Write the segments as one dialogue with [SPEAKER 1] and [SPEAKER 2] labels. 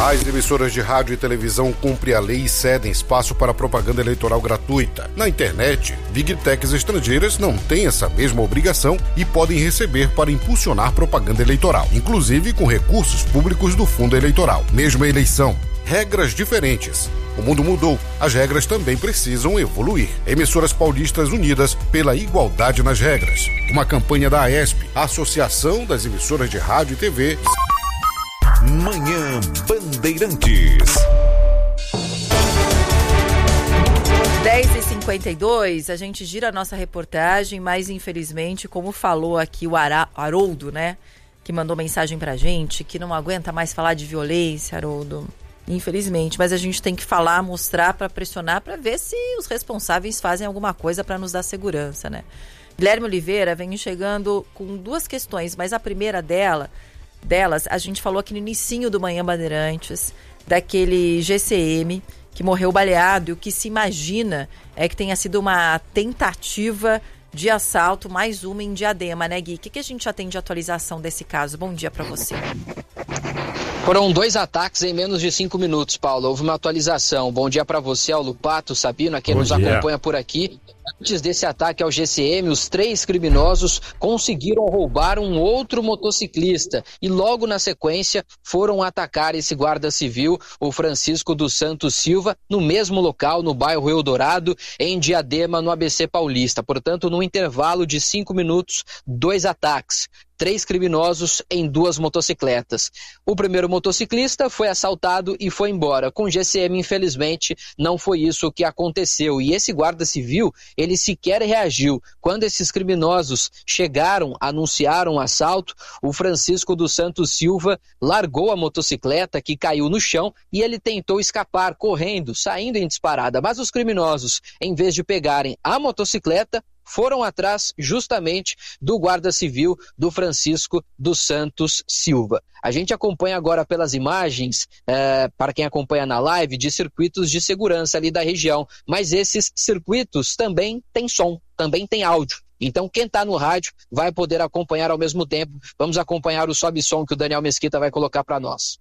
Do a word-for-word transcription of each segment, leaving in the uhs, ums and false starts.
[SPEAKER 1] As emissoras de rádio e televisão cumprem a lei e cedem espaço para propaganda eleitoral gratuita. Na internet, Big Techs estrangeiras não têm essa mesma obrigação e podem receber para impulsionar propaganda eleitoral, inclusive com recursos públicos do fundo eleitoral. Mesma eleição, regras diferentes. O mundo mudou, as regras também precisam evoluir. Emissoras paulistas unidas pela igualdade nas regras. Uma campanha da AESP, Associação das Emissoras de Rádio e T V.
[SPEAKER 2] Manhã Bandeirantes.
[SPEAKER 3] dez e cinquenta e dois, a gente gira a nossa reportagem, mas infelizmente, como falou aqui o Ara, Haroldo, né, que mandou mensagem pra gente, que não aguenta mais falar de violência, Haroldo. Infelizmente, mas a gente tem que falar, mostrar para pressionar, para ver se os responsáveis fazem alguma coisa para nos dar segurança, né? Guilherme Oliveira vem chegando com duas questões, mas a primeira dela, delas, a gente falou aqui no inicinho do Manhã Bandeirantes, daquele G C M que morreu baleado, e o que se imagina é que tenha sido uma tentativa de assalto, mais uma em Diadema, né, Gui? O que, que a gente já tem de atualização desse caso? Bom dia para você.
[SPEAKER 4] Foram dois ataques em menos de cinco minutos, Paulo. Houve uma atualização. Bom dia para você, ao Lupato, Sabino, a quem Bom nos dia. acompanha por aqui. Antes desse ataque ao G C M, os três criminosos conseguiram roubar um outro motociclista e logo na sequência foram atacar esse guarda civil, o Francisco dos Santos Silva, no mesmo local, no bairro Eldorado, em Diadema, no A B C Paulista. Portanto, num intervalo de cinco minutos, dois ataques. Três criminosos em duas motocicletas. O primeiro motociclista foi assaltado e foi embora. Com o G C M, infelizmente, não foi isso que aconteceu. E esse guarda civil, ele sequer reagiu. Quando esses criminosos chegaram, anunciaram o assalto, o Francisco dos Santos Silva largou a motocicleta que caiu no chão e ele tentou escapar, correndo, saindo em disparada. Mas os criminosos, em vez de pegarem a motocicleta, foram atrás justamente do guarda civil do Francisco dos Santos Silva. A gente acompanha agora pelas imagens, é, para quem acompanha na live, de circuitos de segurança ali da região, mas esses circuitos também têm som, também tem áudio. Então quem está no rádio vai poder acompanhar ao mesmo tempo. Vamos acompanhar o sobe-som que o Daniel Mesquita vai colocar para nós.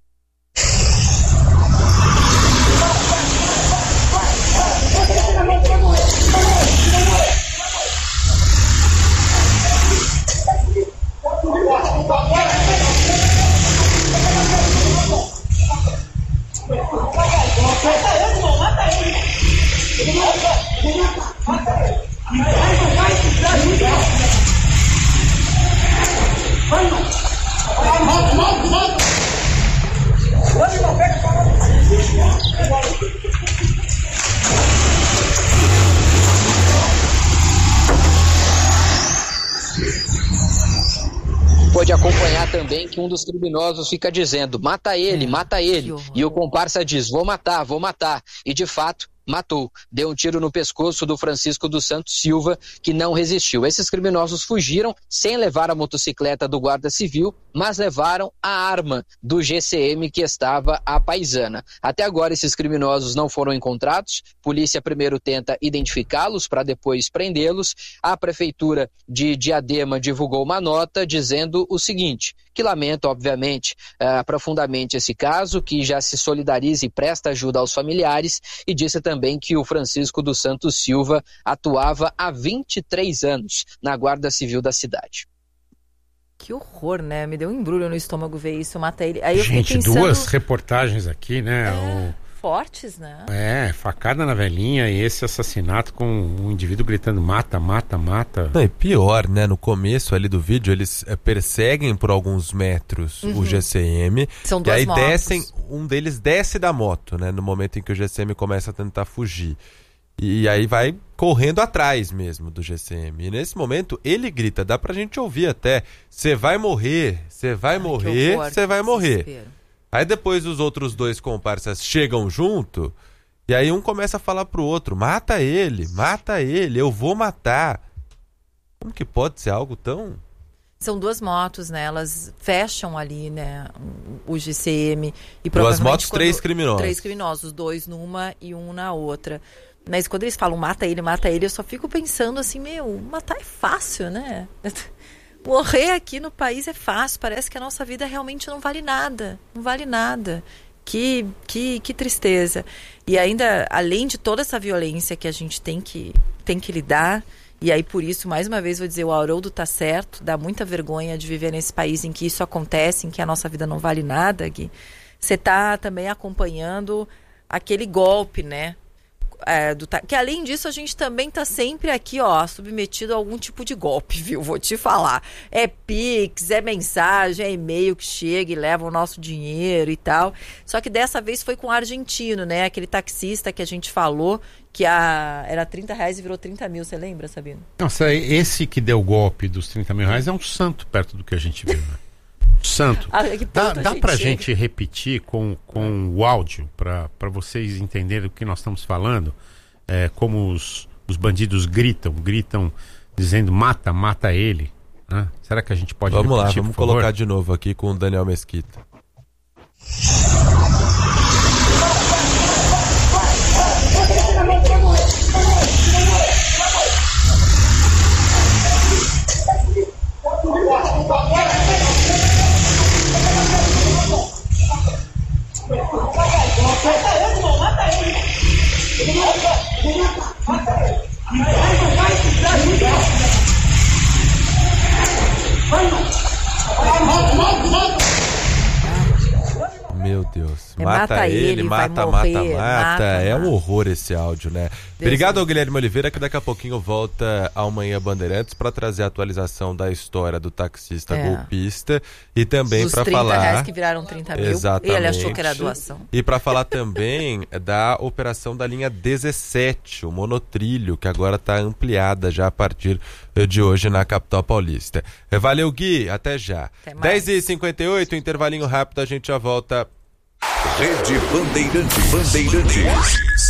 [SPEAKER 4] Pode acompanhar também que um dos criminosos fica dizendo, mata ele, é, mata ele, e o comparsa diz, vou matar, vou matar, e de fato matou, deu um tiro no pescoço do Francisco dos Santos Silva, que não resistiu. Esses criminosos fugiram sem levar a motocicleta do guarda civil, mas levaram a arma do G C M que estava à paisana. Até agora esses criminosos não foram encontrados, polícia primeiro tenta identificá-los para depois prendê-los. A prefeitura de Diadema divulgou uma nota dizendo o seguinte, que lamenta, obviamente, uh, profundamente esse caso, que já se solidariza e presta ajuda aos familiares, e disse também que o Francisco dos Santos Silva atuava há vinte e três anos na Guarda Civil da cidade.
[SPEAKER 3] Que horror, né? Me deu um embrulho no estômago ver isso, mata ele. Aí eu
[SPEAKER 5] Gente,
[SPEAKER 3] pensando...
[SPEAKER 5] duas reportagens aqui, né?
[SPEAKER 3] É,
[SPEAKER 5] o...
[SPEAKER 3] Fortes, né?
[SPEAKER 5] É, facada na velhinha e esse assassinato com um indivíduo gritando mata, mata, mata.
[SPEAKER 6] Não, e pior, né? No começo ali do vídeo, eles é, perseguem por alguns metros uhum. o G C M.
[SPEAKER 3] São duas
[SPEAKER 6] e aí
[SPEAKER 3] motos.
[SPEAKER 6] descem, um deles desce da moto, né? No momento em que o G C M começa a tentar fugir. E aí vai correndo atrás mesmo do G C M. E nesse momento ele grita, dá pra gente ouvir até, você vai morrer, você vai Ai, morrer, você vai morrer. Desespero. Aí depois os outros dois comparsas chegam junto, e aí um começa a falar pro outro, mata ele, mata ele, eu vou matar. Como que pode ser algo tão...
[SPEAKER 3] São duas motos, né? Elas fecham ali, né? O G C M. E
[SPEAKER 6] duas motos,
[SPEAKER 3] quando...
[SPEAKER 6] três criminosos.
[SPEAKER 3] Três criminosos, dois numa e um na outra. Mas quando eles falam mata ele, mata ele, eu só fico pensando assim, meu, matar é fácil, né? Morrer aqui no país é fácil, parece que a nossa vida realmente não vale nada, não vale nada. Que, que, que tristeza. E ainda, além de toda essa violência que a gente tem que, tem que lidar, e aí por isso, mais uma vez, vou dizer, o Haroldo tá certo, dá muita vergonha de viver nesse país em que isso acontece, em que a nossa vida não vale nada, Gui. Você tá também acompanhando aquele golpe, né? É, do, que além disso a gente também tá sempre aqui, ó, submetido a algum tipo de golpe, viu? Vou te falar. É Pix, é mensagem, é e-mail que chega e leva o nosso dinheiro e tal. Só que dessa vez foi com o argentino, né? Aquele taxista que a gente falou que a, era trinta reais e virou trinta mil, você lembra, Sabino?
[SPEAKER 5] Nossa, esse que deu o golpe dos trinta mil reais é um santo perto do que a gente viu, né? Santo.
[SPEAKER 3] Ah,
[SPEAKER 5] dá dá
[SPEAKER 3] gente
[SPEAKER 5] pra
[SPEAKER 3] chega.
[SPEAKER 5] gente repetir com, com o áudio, pra, pra vocês entenderem o que nós estamos falando, é, como os, os bandidos gritam, gritam dizendo mata, mata ele, né? Será que a gente pode
[SPEAKER 6] Vamos
[SPEAKER 5] repetir,
[SPEAKER 6] lá, vamos
[SPEAKER 5] por favor?
[SPEAKER 6] colocar de novo aqui com o Daniel Mesquita. Meu Deus.
[SPEAKER 3] É,
[SPEAKER 6] mata,
[SPEAKER 3] mata
[SPEAKER 6] ele,
[SPEAKER 3] ele, vai
[SPEAKER 6] mata,
[SPEAKER 3] morrer,
[SPEAKER 6] mata, mata,
[SPEAKER 3] mata,
[SPEAKER 6] É
[SPEAKER 3] mata.
[SPEAKER 6] um horror esse áudio, né?
[SPEAKER 3] Deus
[SPEAKER 6] Obrigado
[SPEAKER 3] Deus.
[SPEAKER 6] ao Guilherme Oliveira, que daqui a pouquinho volta ao Manhã Bandeirantes para trazer a atualização da história do taxista
[SPEAKER 3] É.
[SPEAKER 6] golpista e também
[SPEAKER 3] Os
[SPEAKER 6] para
[SPEAKER 3] trinta
[SPEAKER 6] falar...
[SPEAKER 3] reais que viraram trinta mil.
[SPEAKER 6] Exatamente.
[SPEAKER 3] Ele achou que era doação.
[SPEAKER 6] E para falar também da operação da linha dezessete, o monotrilho, que agora está ampliada já a partir de hoje na capital paulista. Valeu, Gui. Até já.
[SPEAKER 3] Até mais.
[SPEAKER 6] dez e cinquenta e oito, intervalinho rápido, a gente já volta.
[SPEAKER 2] Rede Bandeirantes. Bandeirantes.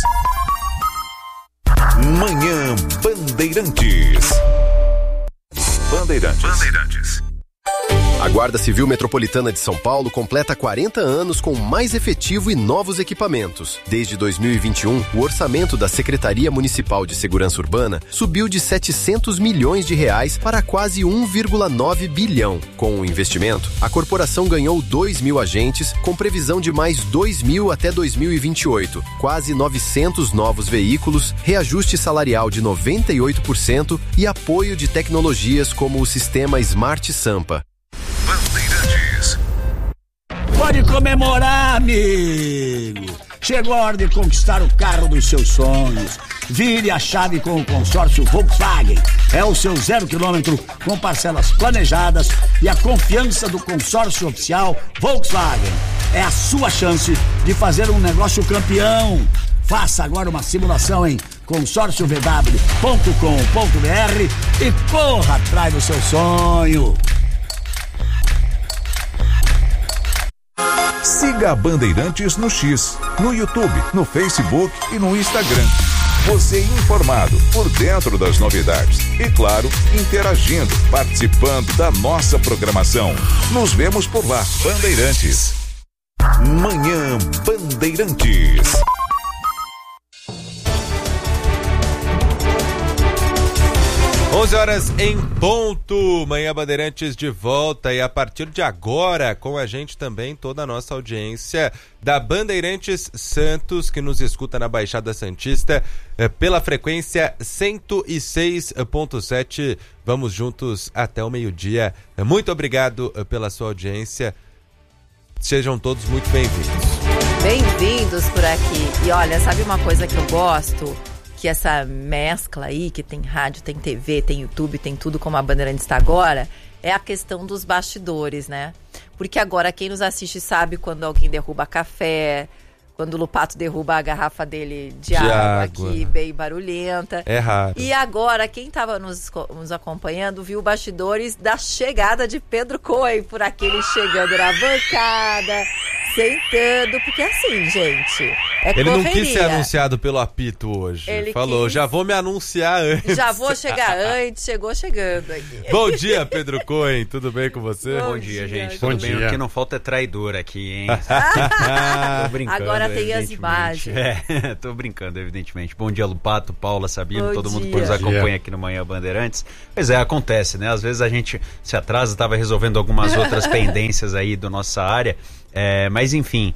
[SPEAKER 2] Manhã Bandeirantes. Bandeirantes. Bandeirantes.
[SPEAKER 7] A Guarda Civil Metropolitana de São Paulo completa quarenta anos com mais efetivo e novos equipamentos. Desde dois mil e vinte e um, o orçamento da Secretaria Municipal de Segurança Urbana subiu de setecentos milhões de reais para quase um vírgula nove bilhão. Com o investimento, a corporação ganhou dois mil agentes, com previsão de mais dois mil até dois mil e vinte e oito, quase novecentos novos veículos, reajuste salarial de noventa e oito por cento e apoio de tecnologias como o sistema Smart Sampa.
[SPEAKER 2] Bandeirantes.
[SPEAKER 8] Pode comemorar, amigo! Chegou a hora de conquistar o carro dos seus sonhos. Vire a chave com o consórcio Volkswagen. É o seu zero quilômetro com parcelas planejadas e a confiança do consórcio oficial Volkswagen. É a sua chance de fazer um negócio campeão. Faça agora uma simulação em consórcio v w ponto com ponto b r e corra atrás do seu sonho.
[SPEAKER 2] Siga a Bandeirantes no X, no YouTube, no Facebook e no Instagram. Você informado, por dentro das novidades. E claro, interagindo, participando da nossa programação. Nos vemos por lá. Bandeirantes. Manhã Bandeirantes.
[SPEAKER 6] onze horas em ponto, Manhã Bandeirantes de volta e a partir de agora com a gente também toda a nossa audiência da Bandeirantes Santos, que nos escuta na Baixada Santista eh, pela frequência cento e seis ponto sete. Vamos juntos até o meio-dia. Muito obrigado eh, pela sua audiência. Sejam todos muito bem-vindos.
[SPEAKER 3] Bem-vindos por aqui. E olha, sabe uma coisa que eu gosto? Que essa mescla aí, que tem rádio, tem T V, tem YouTube, tem tudo como a Bandeirantes está agora, é a questão dos bastidores, né? Porque agora quem nos assiste sabe quando alguém derruba café, quando o Lupato derruba a garrafa dele de,
[SPEAKER 6] De
[SPEAKER 3] água,
[SPEAKER 6] água
[SPEAKER 3] aqui, bem barulhenta.
[SPEAKER 6] É raro.
[SPEAKER 3] E agora, quem estava nos, nos acompanhando viu bastidores da chegada de Pedro Coelho, por aquele chegando na bancada, sentando, porque assim, gente... É
[SPEAKER 6] Ele
[SPEAKER 3] correria.
[SPEAKER 6] não quis ser anunciado pelo apito hoje.
[SPEAKER 3] Ele
[SPEAKER 6] Falou,
[SPEAKER 3] quis...
[SPEAKER 6] já vou me anunciar antes.
[SPEAKER 3] Já vou chegar antes, chegou chegando aqui.
[SPEAKER 6] Bom dia, Pedro Cohen, tudo bem com você?
[SPEAKER 9] Bom, Bom dia, dia, gente.
[SPEAKER 5] Bom
[SPEAKER 9] Tudo
[SPEAKER 5] dia.
[SPEAKER 9] bem? O que não falta é traidor aqui, hein? Tô brincando.
[SPEAKER 3] Agora tem as imagens.
[SPEAKER 9] É, tô brincando, evidentemente. Bom dia, Lupato, Paula, Sabino,
[SPEAKER 3] Bom
[SPEAKER 9] todo
[SPEAKER 3] dia.
[SPEAKER 9] mundo que nos acompanha aqui no Manhã Bandeirantes. Pois é, acontece, né? Às vezes a gente se atrasa, tava resolvendo algumas outras pendências aí da nossa área. É, mas enfim,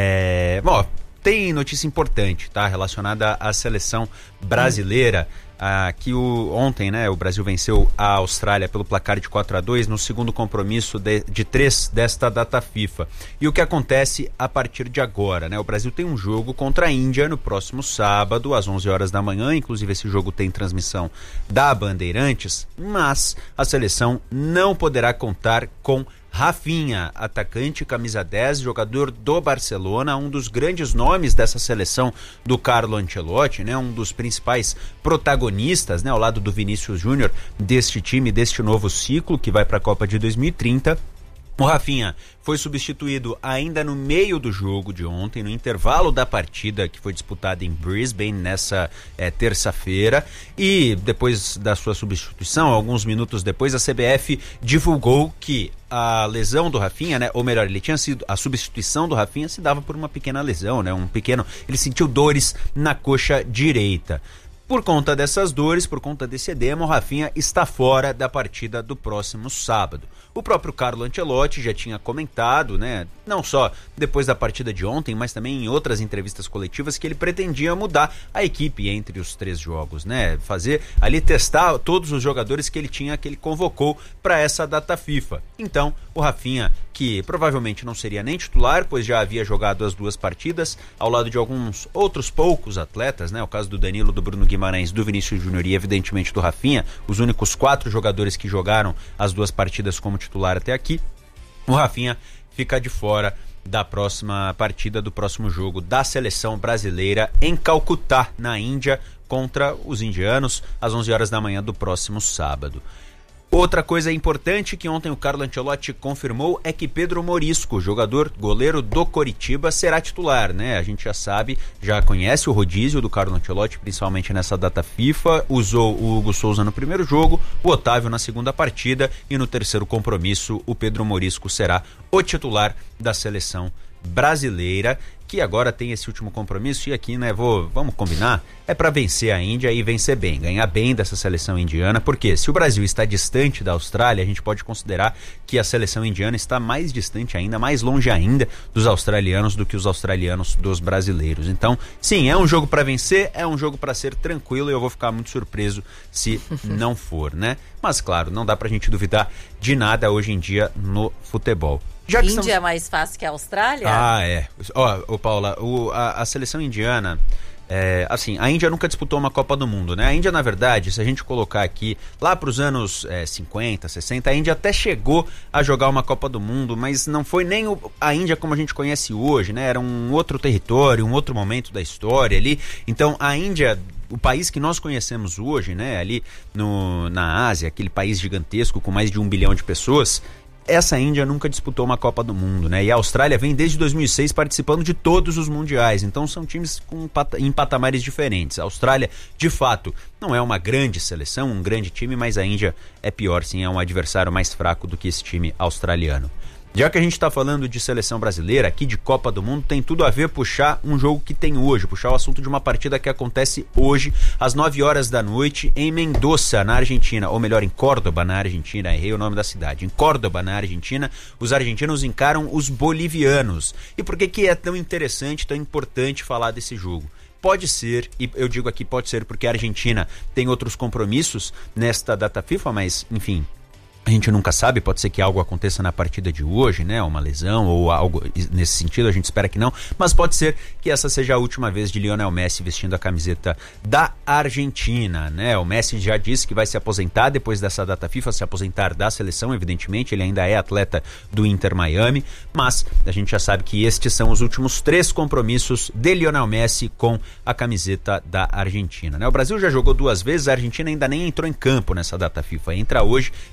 [SPEAKER 9] é, bom, tem notícia importante, tá? Relacionada à seleção brasileira. Ah, que o, ontem, né, o Brasil venceu a Austrália pelo placar de quatro a dois no segundo compromisso de, de três desta data FIFA. E o que acontece a partir de agora, né? O Brasil tem um jogo contra a Índia no próximo sábado, às onze horas da manhã. Inclusive esse jogo tem transmissão da Bandeirantes, mas a seleção não poderá contar com Rafinha, atacante, camisa dez, jogador do Barcelona, um dos grandes nomes dessa seleção do Carlo Ancelotti, né? Um dos principais protagonistas, né? Ao lado do Vinícius Júnior, deste time, deste novo ciclo que vai para a Copa de dois mil e trinta. O Rafinha foi substituído ainda no meio do jogo de ontem, no intervalo da partida que foi disputada em Brisbane nessa é, terça-feira, e depois da sua substituição, alguns minutos depois, a C B F divulgou que a lesão do Rafinha, né, ou melhor, ele tinha sido, a substituição do Rafinha se dava por uma pequena lesão, né, um pequeno, ele sentiu dores na coxa direita. Por conta dessas dores, por conta desse edema, o Rafinha está fora da partida do próximo sábado. O próprio Carlo Ancelotti já tinha comentado, né, não só depois da partida de ontem, mas também em outras entrevistas coletivas, que ele pretendia mudar a equipe entre os três jogos, né, fazer ali, testar todos os jogadores que ele tinha, que ele convocou para essa data FIFA. Então, o Rafinha, que provavelmente não seria nem titular, pois já havia jogado as duas partidas, ao lado de alguns outros poucos atletas, né, o caso do Danilo, do Bruno Guimarães, do Vinícius Júnior e evidentemente do Rafinha, os únicos quatro jogadores que jogaram as duas partidas como titular até aqui. O Rafinha fica de fora da próxima partida, do próximo jogo da seleção brasileira em Calcutá, na Índia, contra os indianos, às onze horas da manhã do próximo sábado. Outra coisa importante que ontem o Carlo Ancelotti confirmou é que Pedro Morisco, jogador goleiro do Coritiba, será titular, né? A gente já sabe, já conhece o rodízio do Carlo Ancelotti, principalmente nessa data FIFA. Usou o Hugo Souza no primeiro jogo, o Otávio na segunda partida, e no terceiro compromisso o Pedro Morisco será o titular da seleção brasileira, que agora tem esse último compromisso, e aqui, né, vou, vamos combinar, é para vencer a Índia e vencer bem, ganhar bem dessa seleção indiana, porque se o Brasil está distante da Austrália, a gente pode considerar que a seleção indiana está mais distante ainda, mais longe ainda dos australianos do que os australianos dos brasileiros. Então, sim, é um jogo para vencer, é um jogo para ser tranquilo, e eu vou ficar muito surpreso se não for, né? Mas claro, não dá pra gente duvidar de nada hoje em dia no futebol. Já que
[SPEAKER 3] Índia
[SPEAKER 9] estamos...
[SPEAKER 3] é mais fácil que a Austrália?
[SPEAKER 9] Ah, é. Ó, ô, Paula, o, a, a seleção indiana, é, assim, a Índia nunca disputou uma Copa do Mundo, né? A Índia, na verdade, se a gente colocar aqui, lá para os anos é, cinquenta, sessenta, a Índia até chegou a jogar uma Copa do Mundo, mas não foi nem o, a Índia como a gente conhece hoje, né? Era um outro território, um outro momento da história ali. Então, a Índia, o país que nós conhecemos hoje, né? Ali no, na Ásia, aquele país gigantesco com mais de um bilhão de pessoas, essa Índia nunca disputou uma Copa do Mundo, né? E a Austrália vem desde dois mil e seis participando de todos os mundiais, então são times com, em patamares diferentes. A Austrália, de fato, não é uma grande seleção, um grande time, mas a Índia é pior, sim, é um adversário mais fraco do que esse time australiano. Já que a gente está falando de seleção brasileira, aqui de Copa do Mundo, tem tudo a ver puxar um jogo que tem hoje, puxar o assunto de uma partida que acontece hoje, às nove horas da noite, em Mendoza, na Argentina, ou melhor, em Córdoba, na Argentina, errei o nome da cidade. Em Córdoba, na Argentina, os argentinos encaram os bolivianos. E por que que é tão interessante, tão importante falar desse jogo? Pode ser, e eu digo aqui pode ser porque a Argentina tem outros compromissos nesta data FIFA, mas, enfim, a gente nunca sabe, pode ser que algo aconteça na partida de hoje, né? Uma lesão ou algo nesse sentido, a gente espera que não, mas pode ser que essa seja a última vez de Lionel Messi vestindo a camiseta da Argentina, né? O Messi já disse que vai se aposentar depois dessa data FIFA, se aposentar da seleção, evidentemente, ele ainda é atleta do Inter Miami, mas a gente já sabe que estes são os últimos três compromissos de Lionel Messi com a camiseta da Argentina, né? O Brasil já jogou duas vezes, a Argentina ainda nem entrou em campo nessa data FIFA, entra hoje pela primeira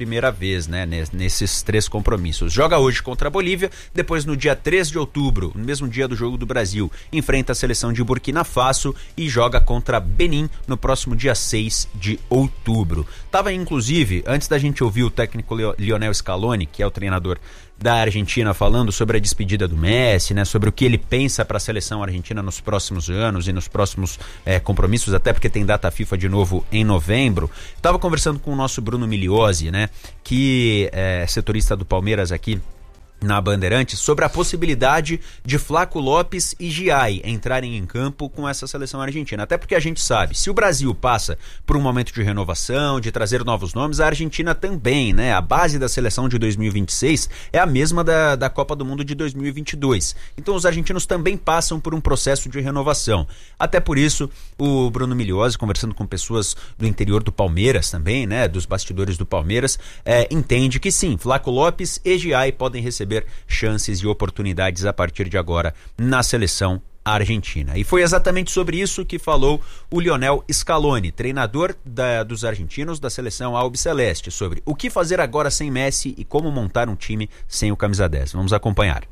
[SPEAKER 9] primeira vez, né, nesses três compromissos. Joga hoje contra a Bolívia, depois no dia três de outubro, no mesmo dia do Jogo do Brasil, enfrenta a seleção de Burkina Faso e joga contra Benin no próximo dia seis de outubro. Tava inclusive, antes da gente ouvir o técnico Lionel Scaloni, que é o treinador da Argentina, falando sobre a despedida do Messi, né, sobre o que ele pensa para a seleção argentina nos próximos anos e nos próximos é, compromissos, até porque tem data FIFA de novo em novembro. Estava conversando com o nosso Bruno Migliozzi, né, que é setorista do Palmeiras aqui na Bandeirantes, sobre a possibilidade de Flaco Lopes e Giai entrarem em campo com essa seleção argentina. Até porque a gente sabe, se o Brasil passa por um momento de renovação, de trazer novos nomes, a Argentina também, né? A base da seleção de dois mil e vinte e seis é a mesma da, da Copa do Mundo de dois mil e vinte e dois. Então os argentinos também passam por um processo de renovação. Até por isso, o Bruno Migliozzi, conversando com pessoas do interior do Palmeiras também, né? Dos bastidores do Palmeiras, é, entende que sim, Flaco Lopes e Giai podem receber chances e oportunidades a partir de agora na seleção argentina. E foi exatamente sobre isso que falou o Lionel Scaloni, treinador da, dos argentinos da seleção albiceleste, sobre o que fazer agora sem Messi e como montar um time sem o camisa dez. Vamos acompanhar.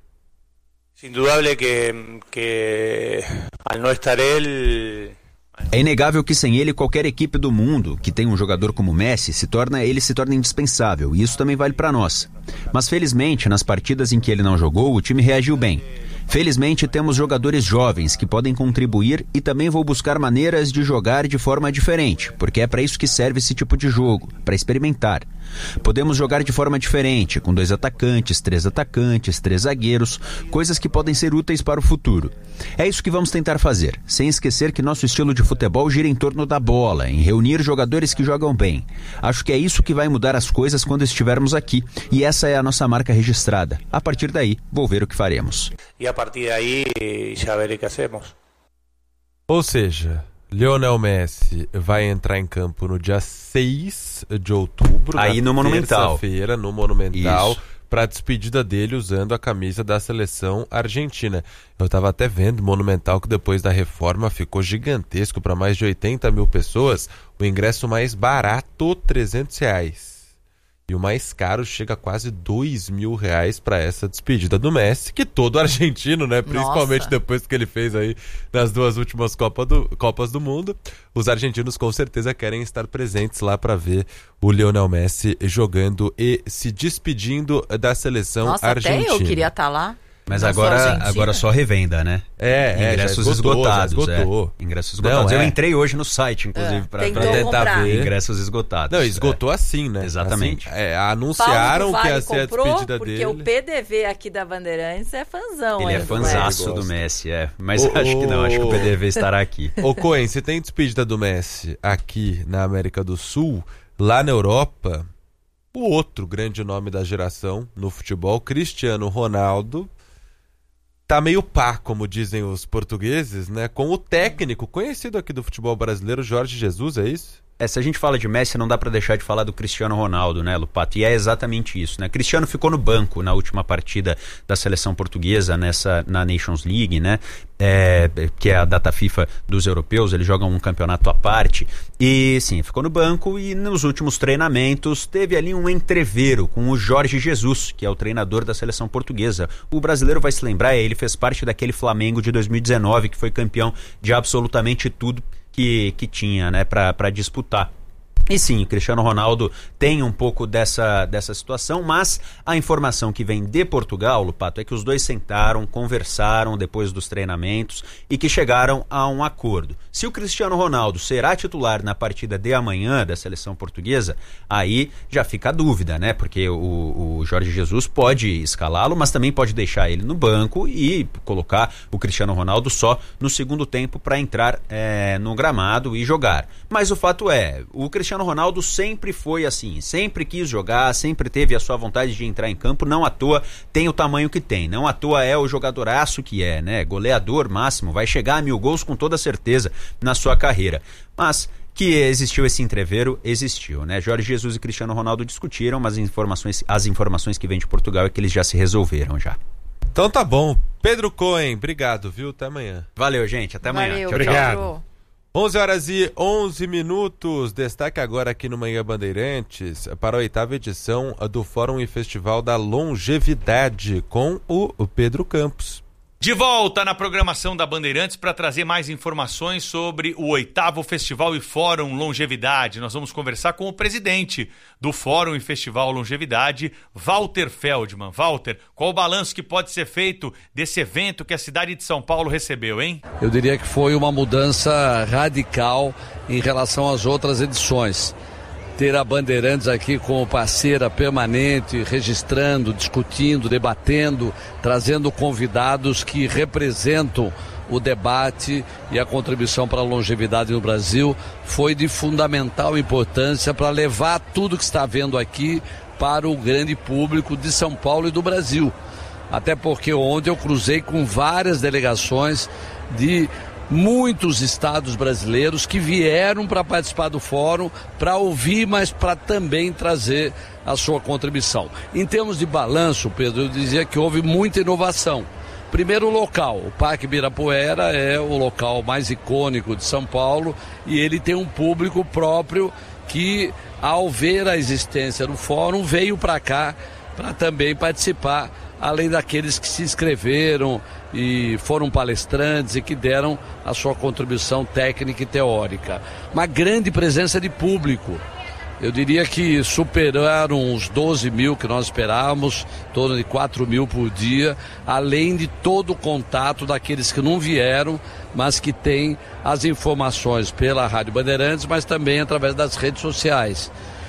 [SPEAKER 10] Indudable que, que al no estar él...
[SPEAKER 9] É inegável que sem ele qualquer equipe do mundo que tem um jogador como Messi se torna ele se torna indispensável, e isso também vale para nós. Mas felizmente nas partidas em que ele não jogou o time reagiu bem. Felizmente temos jogadores jovens que podem contribuir e também vou buscar maneiras de jogar de forma diferente, porque é para isso que serve esse tipo de jogo, para experimentar. Podemos jogar de forma diferente, com dois atacantes, três atacantes, três zagueiros, coisas que podem ser úteis para o futuro. É isso que vamos tentar fazer, sem esquecer que nosso estilo de futebol gira em torno da bola, em reunir jogadores que jogam bem. Acho que é isso que vai mudar as coisas quando estivermos aqui, e essa é a nossa marca registrada. A partir daí, vou ver o que faremos.
[SPEAKER 10] E a partir daí, já verei o que fazemos.
[SPEAKER 6] Ou seja, Lionel Messi vai entrar em campo no dia seis de outubro,
[SPEAKER 9] aí no Monumental,
[SPEAKER 6] terça-feira, no Monumental, para a despedida dele usando a camisa da seleção argentina. Eu estava até vendo o Monumental, que depois da reforma ficou gigantesco para mais de oitenta mil pessoas. O ingresso mais barato, trezentos reais. E o mais caro chega a quase dois mil reais para essa despedida do Messi, que todo argentino, né? Principalmente Nossa. Depois que ele fez aí nas duas últimas Copa do, Copas do Mundo, os argentinos com certeza querem estar presentes lá para ver o Lionel Messi jogando e se despedindo da seleção
[SPEAKER 3] Nossa,
[SPEAKER 6] argentina.
[SPEAKER 3] Até eu queria estar lá.
[SPEAKER 9] Mas agora, agora só revenda, né?
[SPEAKER 6] É,
[SPEAKER 9] ingressos
[SPEAKER 6] é, esgotou,
[SPEAKER 9] esgotados.
[SPEAKER 6] esgotou.
[SPEAKER 9] É. Ingressos esgotados.
[SPEAKER 6] Não, é.
[SPEAKER 9] Eu entrei hoje no site, inclusive,
[SPEAKER 3] é.
[SPEAKER 9] para
[SPEAKER 6] tentar comprar. ver.
[SPEAKER 9] Ingressos esgotados.
[SPEAKER 6] Não, esgotou é. assim, né?
[SPEAKER 9] Exatamente.
[SPEAKER 6] Assim, é, anunciaram
[SPEAKER 3] Paulo
[SPEAKER 6] que ia
[SPEAKER 3] Vale
[SPEAKER 6] ser
[SPEAKER 3] comprou,
[SPEAKER 6] a despedida
[SPEAKER 3] porque
[SPEAKER 6] dele.
[SPEAKER 3] Porque o P D V aqui da Bandeirantes é fãzão.
[SPEAKER 9] Ele é fãzaço do, do Messi, é. Mas
[SPEAKER 6] o,
[SPEAKER 9] acho que não, acho que o P D V estará aqui.
[SPEAKER 6] Ô, Coen, se tem despedida do Messi aqui na América do Sul, lá na Europa, o outro grande nome da geração no futebol, Cristiano Ronaldo, tá meio pá, como dizem os portugueses, né? Com o técnico conhecido aqui do futebol brasileiro, Jorge Jesus, é isso?
[SPEAKER 9] É, se a gente fala de Messi, não dá pra deixar de falar do Cristiano Ronaldo, né, Lupato? E é exatamente isso, né? Cristiano ficou no banco na última partida da seleção portuguesa, nessa, na Nations League, né? É, que é a data FIFA dos europeus, eles jogam um campeonato à parte. E sim, ficou no banco e nos últimos treinamentos teve ali um entrevero com o Jorge Jesus, que é o treinador da seleção portuguesa. O brasileiro vai se lembrar, ele fez parte daquele Flamengo de dois mil e dezenove, que foi campeão de absolutamente tudo que, que tinha, né, para disputar. E sim, o Cristiano Ronaldo tem um pouco dessa, dessa situação, mas a informação que vem de Portugal, Lupato, é que os dois sentaram, conversaram depois dos treinamentos e que chegaram a um acordo. Se o Cristiano Ronaldo será titular na partida de amanhã da seleção portuguesa, aí já fica a dúvida, né? Porque o, o Jorge Jesus pode escalá-lo, mas também pode deixar ele no banco e colocar o Cristiano Ronaldo só no segundo tempo para entrar é, no gramado e jogar. Mas o fato é, o Cristiano Ronaldo sempre foi assim, sempre quis jogar, sempre teve a sua vontade de entrar em campo, não à toa tem o tamanho que tem, não à toa é o jogadoraço que é, né? Goleador máximo, vai chegar a mil gols com toda certeza na sua carreira. Mas que existiu esse entrevero, existiu, né? Jorge Jesus e Cristiano Ronaldo discutiram, mas informações, as informações que vêm de Portugal é que eles já se resolveram já.
[SPEAKER 6] Então tá bom. Pedro Coen, obrigado, viu? Até amanhã.
[SPEAKER 9] Valeu, gente. Até amanhã.
[SPEAKER 3] Valeu,
[SPEAKER 5] tchau,
[SPEAKER 3] obrigado.
[SPEAKER 5] tchau.
[SPEAKER 6] onze horas e onze minutos. Destaque agora aqui no Manhã Bandeirantes para a oitava edição do Fórum e Festival da Longevidade com o Pedro Campos.
[SPEAKER 11] De volta na programação da Bandeirantes para trazer mais informações sobre o oitavo Festival e Fórum Longevidade. Nós vamos conversar com o presidente do Fórum e Festival Longevidade, Walter Feldman. Walter, qual o balanço que pode ser feito desse evento que a cidade de São Paulo recebeu, hein?
[SPEAKER 12] Eu diria que foi uma mudança radical em relação às outras edições. Ter a Bandeirantes aqui como parceira permanente, registrando, discutindo, debatendo, trazendo convidados que representam o debate e a contribuição para a longevidade no Brasil, foi de fundamental importância para levar tudo que está vendo aqui para o grande público de São Paulo e do Brasil. Até porque ontem eu cruzei com várias delegações de muitos estados brasileiros que vieram para participar do fórum, para ouvir, mas para também trazer a sua contribuição. Em termos de balanço, Pedro, eu dizia que houve muita inovação. Primeiro, o local. O Parque Ibirapuera é o local mais icônico de São Paulo e ele tem um público próprio que, ao ver a existência do fórum, veio para cá para também participar, além daqueles que se inscreveram e foram palestrantes e que deram a sua contribuição técnica e teórica. Uma grande presença de público. Eu diria que superaram os doze mil que nós esperávamos, em torno de quatro mil por dia, além de todo o contato daqueles que não vieram, mas que têm as informações pela Rádio Bandeirantes, mas também através das redes sociais.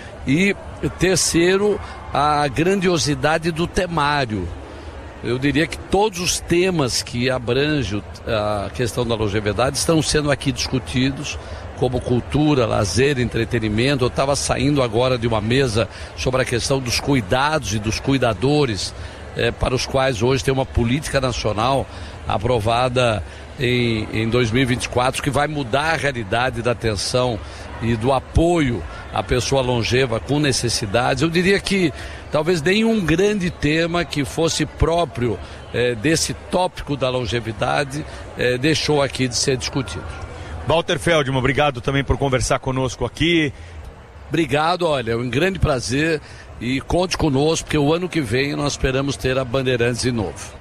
[SPEAKER 12] E terceiro, a grandiosidade do temário. Eu diria que todos os temas que abrangem a questão da longevidade estão sendo aqui discutidos, como cultura, lazer, entretenimento. Eu estava saindo agora de uma mesa sobre a questão dos cuidados e dos cuidadores, eh, para os quais hoje tem uma política nacional aprovada em, em dois mil e vinte e quatro, que vai mudar a realidade da atenção e do apoio à pessoa longeva com necessidades. Eu diria que talvez nenhum grande tema que fosse próprio eh, desse tópico da longevidade eh, deixou aqui de ser discutido.
[SPEAKER 11] Walter Feldman, obrigado também por conversar conosco aqui.
[SPEAKER 12] Obrigado, olha, é um grande prazer e conte conosco, porque o ano que vem nós esperamos ter a Bandeirantes de novo.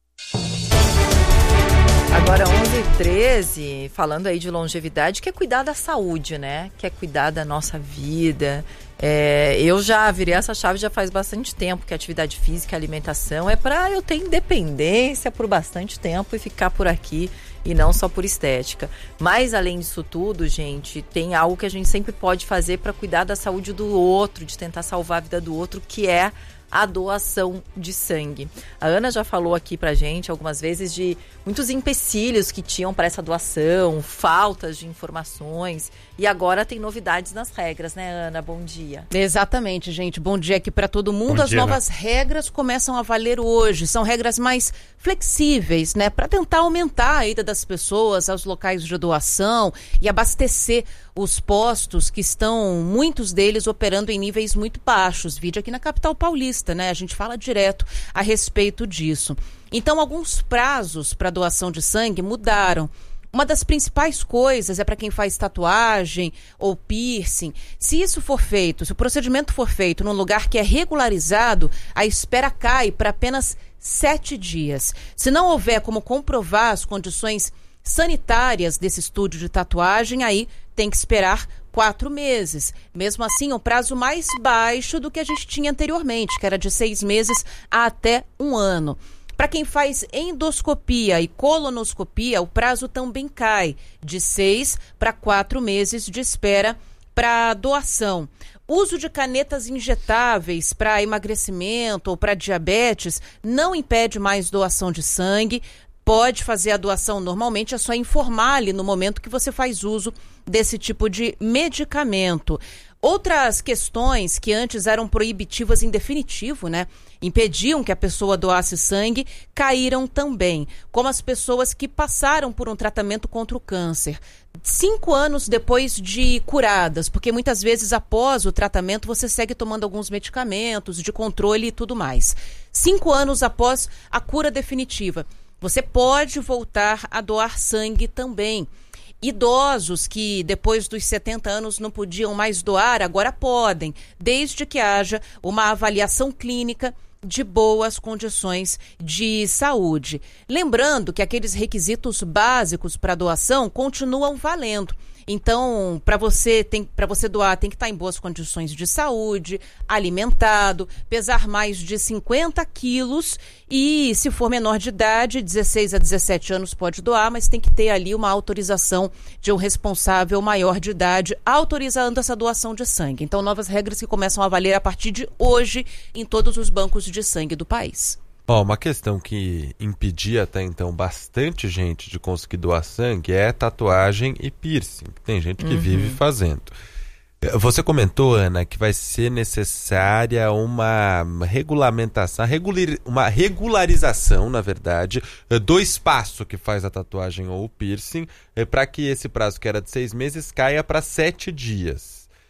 [SPEAKER 3] Agora onze e treze, falando aí de longevidade, que é cuidar da saúde, né? Que é cuidar da nossa vida. É, eu já virei essa chave já faz bastante tempo, que a atividade física e alimentação é para eu ter independência por bastante tempo e ficar por aqui e não só por estética. Mas além disso tudo, gente, tem algo que a gente sempre pode fazer para cuidar da saúde do outro, de tentar salvar a vida do outro, que é a doação de sangue. A Ana já falou aqui pra gente algumas vezes de muitos empecilhos que tinham para essa doação, faltas de informações, e agora tem novidades nas regras, né, Ana? Bom dia.
[SPEAKER 13] Exatamente, gente. Bom dia aqui para todo mundo.
[SPEAKER 5] Bom
[SPEAKER 13] As
[SPEAKER 5] dia,
[SPEAKER 13] novas
[SPEAKER 5] Ana.
[SPEAKER 13] regras começam a valer hoje. São regras mais flexíveis, né, para tentar aumentar a ida das pessoas aos locais de doação e abastecer os postos que estão, muitos deles, operando em níveis muito baixos. Vídeo aqui na capital paulista, né? A gente fala direto a respeito disso. Então, alguns prazos para doação de sangue mudaram. Uma das principais coisas é para quem faz tatuagem ou piercing. Se isso for feito, se o procedimento for feito num lugar que é regularizado, a espera cai para apenas sete dias. Se não houver como comprovar as condições sanitárias desse estúdio de tatuagem, aí tem que esperar quatro meses. Mesmo assim, um prazo mais baixo do que a gente tinha anteriormente, que era de seis meses a até um ano. Para quem faz endoscopia e colonoscopia, o prazo também cai de seis para quatro meses de espera para doação. Uso de canetas injetáveis para emagrecimento ou para diabetes não impede mais doação de sangue. Pode fazer a doação normalmente, é só informar ali no momento que você faz uso desse tipo de medicamento. Outras questões que antes eram proibitivas em definitivo, né? Impediam que a pessoa doasse sangue, caíram também, como as pessoas que passaram por um tratamento contra o câncer. Cinco anos depois de curadas, porque muitas vezes após o tratamento você segue tomando alguns medicamentos de controle e tudo mais. Cinco anos após a cura definitiva, você pode voltar a doar sangue também. Idosos que depois dos setenta anos não podiam mais doar, agora podem, desde que haja uma avaliação clínica de boas condições de saúde. Lembrando que aqueles requisitos básicos para doação continuam valendo. Então, para você, tem, para você doar, tem que estar em boas condições de saúde, alimentado, pesar mais de cinquenta quilos e, se for menor de idade, dezesseis a dezessete anos pode doar, mas tem que ter ali uma autorização de um responsável maior de idade autorizando essa doação de sangue. Então, novas regras que começam a valer a partir de hoje em todos os bancos de sangue do país.
[SPEAKER 6] Ó, uma questão que impedia até então bastante gente de conseguir doar sangue é tatuagem e piercing. Tem gente que uhum. vive fazendo. Você comentou, Ana, que vai ser necessária uma regulamentação, uma regularização, na verdade, do espaço que faz a tatuagem ou o piercing, para que esse prazo que era de seis meses caia para sete dias.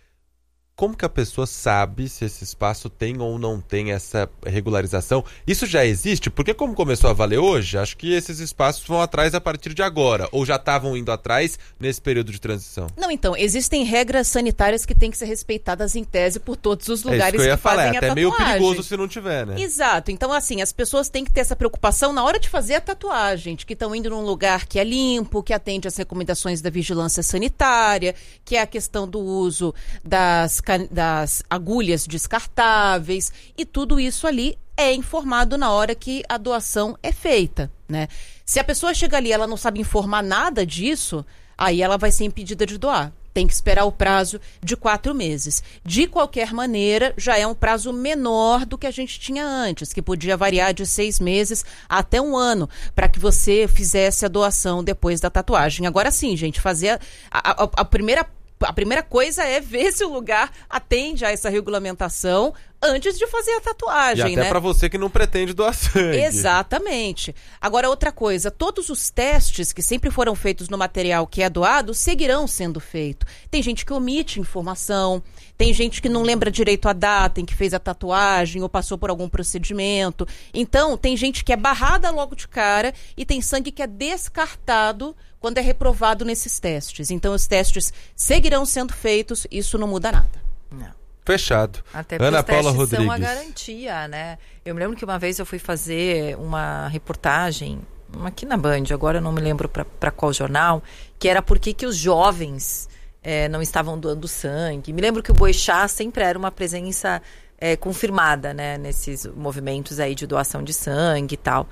[SPEAKER 6] Como que a pessoa sabe se esse espaço tem ou não tem essa regularização? Isso já existe? Porque como começou a valer hoje, acho que esses espaços vão atrás a partir de agora. Ou já estavam indo atrás nesse período de transição?
[SPEAKER 13] Não, então, existem regras sanitárias que têm que ser respeitares em tese por todos os lugares
[SPEAKER 6] é isso que, eu ia
[SPEAKER 13] que
[SPEAKER 6] falar,
[SPEAKER 13] fazem
[SPEAKER 6] é
[SPEAKER 13] a
[SPEAKER 6] até
[SPEAKER 13] tatuagem.
[SPEAKER 6] meio perigoso se não tiver, né?
[SPEAKER 13] Exato. Então, assim, as pessoas têm que ter essa preocupação na hora de fazer a tatuagem, de que estão indo num lugar que é limpo, que atende às recomendações da vigilância sanitária, que é a questão do uso das das agulhas descartáveis, e tudo isso ali é informado na hora que a doação é feita, né? Se a pessoa chega ali e ela não sabe informar nada disso, aí ela vai ser impedida de doar. Tem que esperar o prazo de quatro meses. De qualquer maneira, já é um prazo menor do que a gente tinha antes, que podia variar de seis meses até um ano, para que você fizesse a doação depois da tatuagem. Agora sim, gente, fazer a, a, a primeira A primeira coisa é ver se o lugar atende a essa regulamentação antes de fazer a tatuagem,
[SPEAKER 6] e até
[SPEAKER 13] né?
[SPEAKER 6] para você que não pretende doar sangue.
[SPEAKER 13] Exatamente. Agora, outra coisa, todos os testes que sempre foram feitos no material que é doado seguirão sendo feitos. Tem gente que omite informação, tem gente que não lembra direito a data em que fez a tatuagem ou passou por algum procedimento. Então, tem gente que é barrada logo de cara e tem sangue que é descartado quando é reprovado nesses testes. Então, os testes seguirão sendo feitos, isso não muda nada.
[SPEAKER 3] Não.
[SPEAKER 6] Fechado.
[SPEAKER 3] Até porque
[SPEAKER 6] Ana
[SPEAKER 3] os testes
[SPEAKER 6] Paula Rodrigues.
[SPEAKER 3] são a garantia, né? Eu me lembro que uma vez eu fui fazer uma reportagem aqui na Band, agora eu não me lembro para qual jornal, que era por que que os jovens é, não estavam doando sangue. Me lembro que o Boixá sempre era uma presença é, confirmada, né? Nesses movimentos aí de doação de sangue e tal.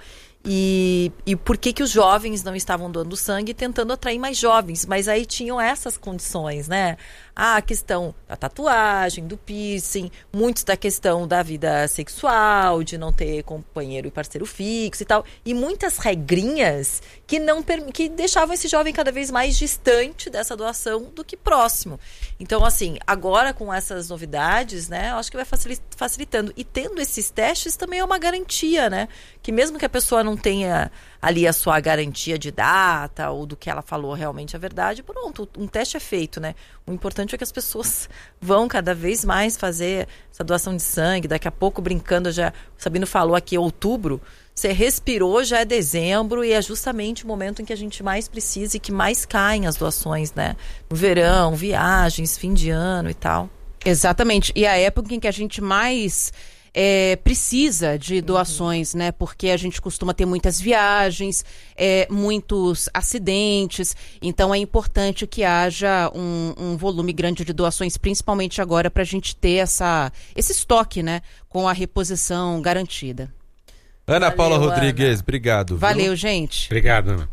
[SPEAKER 3] E, e por que que os jovens não estavam doando sangue, tentando atrair mais jovens, mas aí tinham essas condições, né? Ah, a questão da tatuagem, do piercing, muitos da questão da vida sexual, de não ter companheiro e parceiro fixo e tal, e muitas regrinhas que não que deixavam esse jovem cada vez mais distante dessa doação do que próximo. Então, assim, agora com essas novidades, né, eu acho que vai facilitando. E tendo esses testes também é uma garantia, né? Que mesmo que a pessoa não tenha ali a sua garantia de data ou do que ela falou realmente a verdade, pronto, um teste é feito, né? O importante é que as pessoas vão cada vez mais fazer essa doação de sangue. Daqui a pouco, brincando, já o Sabino falou aqui, outubro, você respirou, já é dezembro e é justamente o momento em que a gente mais precisa e que mais caem as doações, né? No verão, viagens, fim de ano e tal.
[SPEAKER 13] Exatamente, e a época em que a gente mais... É, precisa de doações, uhum. né? Porque a gente costuma ter muitas viagens, é, muitos acidentes, então é importante que haja um, um volume grande de doações, principalmente agora, para a gente ter essa, esse estoque, né? Com a reposição garantida.
[SPEAKER 6] Ana Valeu, Paula Rodrigues,
[SPEAKER 13] Ana.
[SPEAKER 6] obrigado.
[SPEAKER 13] Valeu,
[SPEAKER 6] viu?
[SPEAKER 13] gente.
[SPEAKER 5] Obrigado, Ana.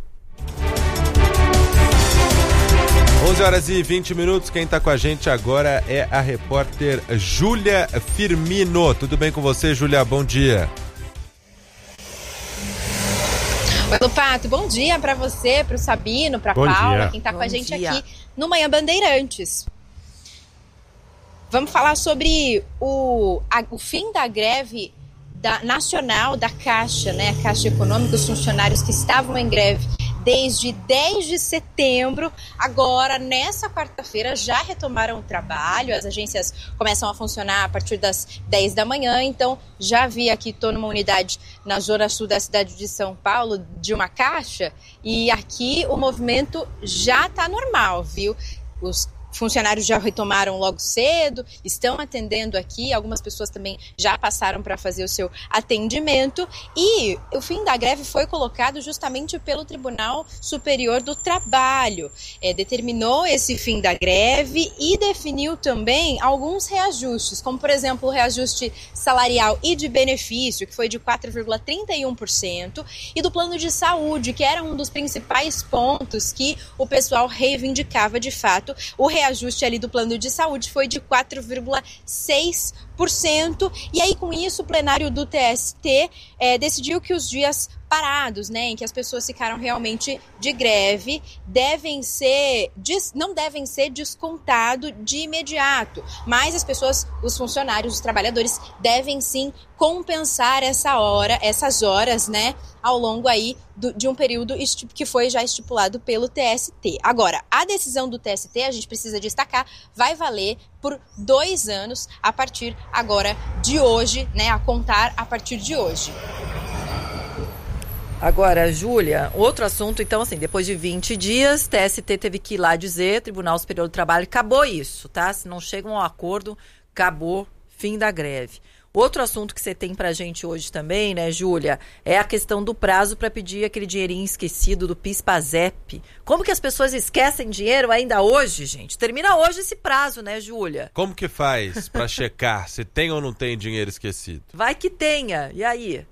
[SPEAKER 6] onze horas e vinte minutos, quem está com a gente agora é a repórter Júlia Firmino. Tudo bem com você, Júlia? Bom dia.
[SPEAKER 14] Oi, Lupato, bom dia para você, para o Sabino, para a Paula, dia. Quem está com a gente dia. aqui no Manhã Bandeirantes. Vamos falar sobre o, a, o fim da greve da, nacional da Caixa, né? A Caixa Econômica, os funcionários que estavam em greve desde dez de setembro. Agora, nessa quarta-feira, já retomaram o trabalho. As agências começam a funcionar a partir das dez da manhã. Então, já vi aqui, estou numa unidade na zona sul da cidade de São Paulo, de uma caixa, e aqui o movimento já está normal, viu? Os funcionários já retomaram logo cedo, estão atendendo aqui, algumas pessoas também já passaram para fazer o seu atendimento, e o fim da greve foi colocado justamente pelo Tribunal Superior do Trabalho. É, determinou esse fim da greve e definiu também alguns reajustes, como por exemplo o reajuste salarial e de benefício, que foi de quatro vírgula trinta e um por cento, e do plano de saúde, que era um dos principais pontos que o pessoal reivindicava de fato. O reajuste ali do plano de saúde foi de quatro vírgula seis por cento, e aí com isso o plenário do T S T é, decidiu que os dias parados, né, em que as pessoas ficaram realmente de greve, devem ser, não devem ser descontados de imediato, mas as pessoas, os funcionários, os trabalhadores devem sim compensar essa hora, essas horas, né, ao longo aí do, de um período que foi já estipulado pelo T S T. Agora, a decisão do T S T, a gente precisa destacar, vai valer por dois anos a partir agora de hoje, né, a contar a partir de hoje.
[SPEAKER 3] Agora, Júlia, outro assunto, então, assim, depois de vinte dias, T S T teve que ir lá dizer, Tribunal Superior do Trabalho, acabou isso, tá? Se não chegam ao acordo, acabou, fim da greve. Outro assunto que você tem pra gente hoje também, né, Júlia, é a questão do prazo para pedir aquele dinheirinho esquecido do PIS/PASEP. Como que as pessoas esquecem dinheiro ainda hoje, gente? Termina hoje esse prazo, né, Júlia?
[SPEAKER 6] Como que faz pra checar se tem ou não tem dinheiro esquecido?
[SPEAKER 3] Vai que tenha, e aí?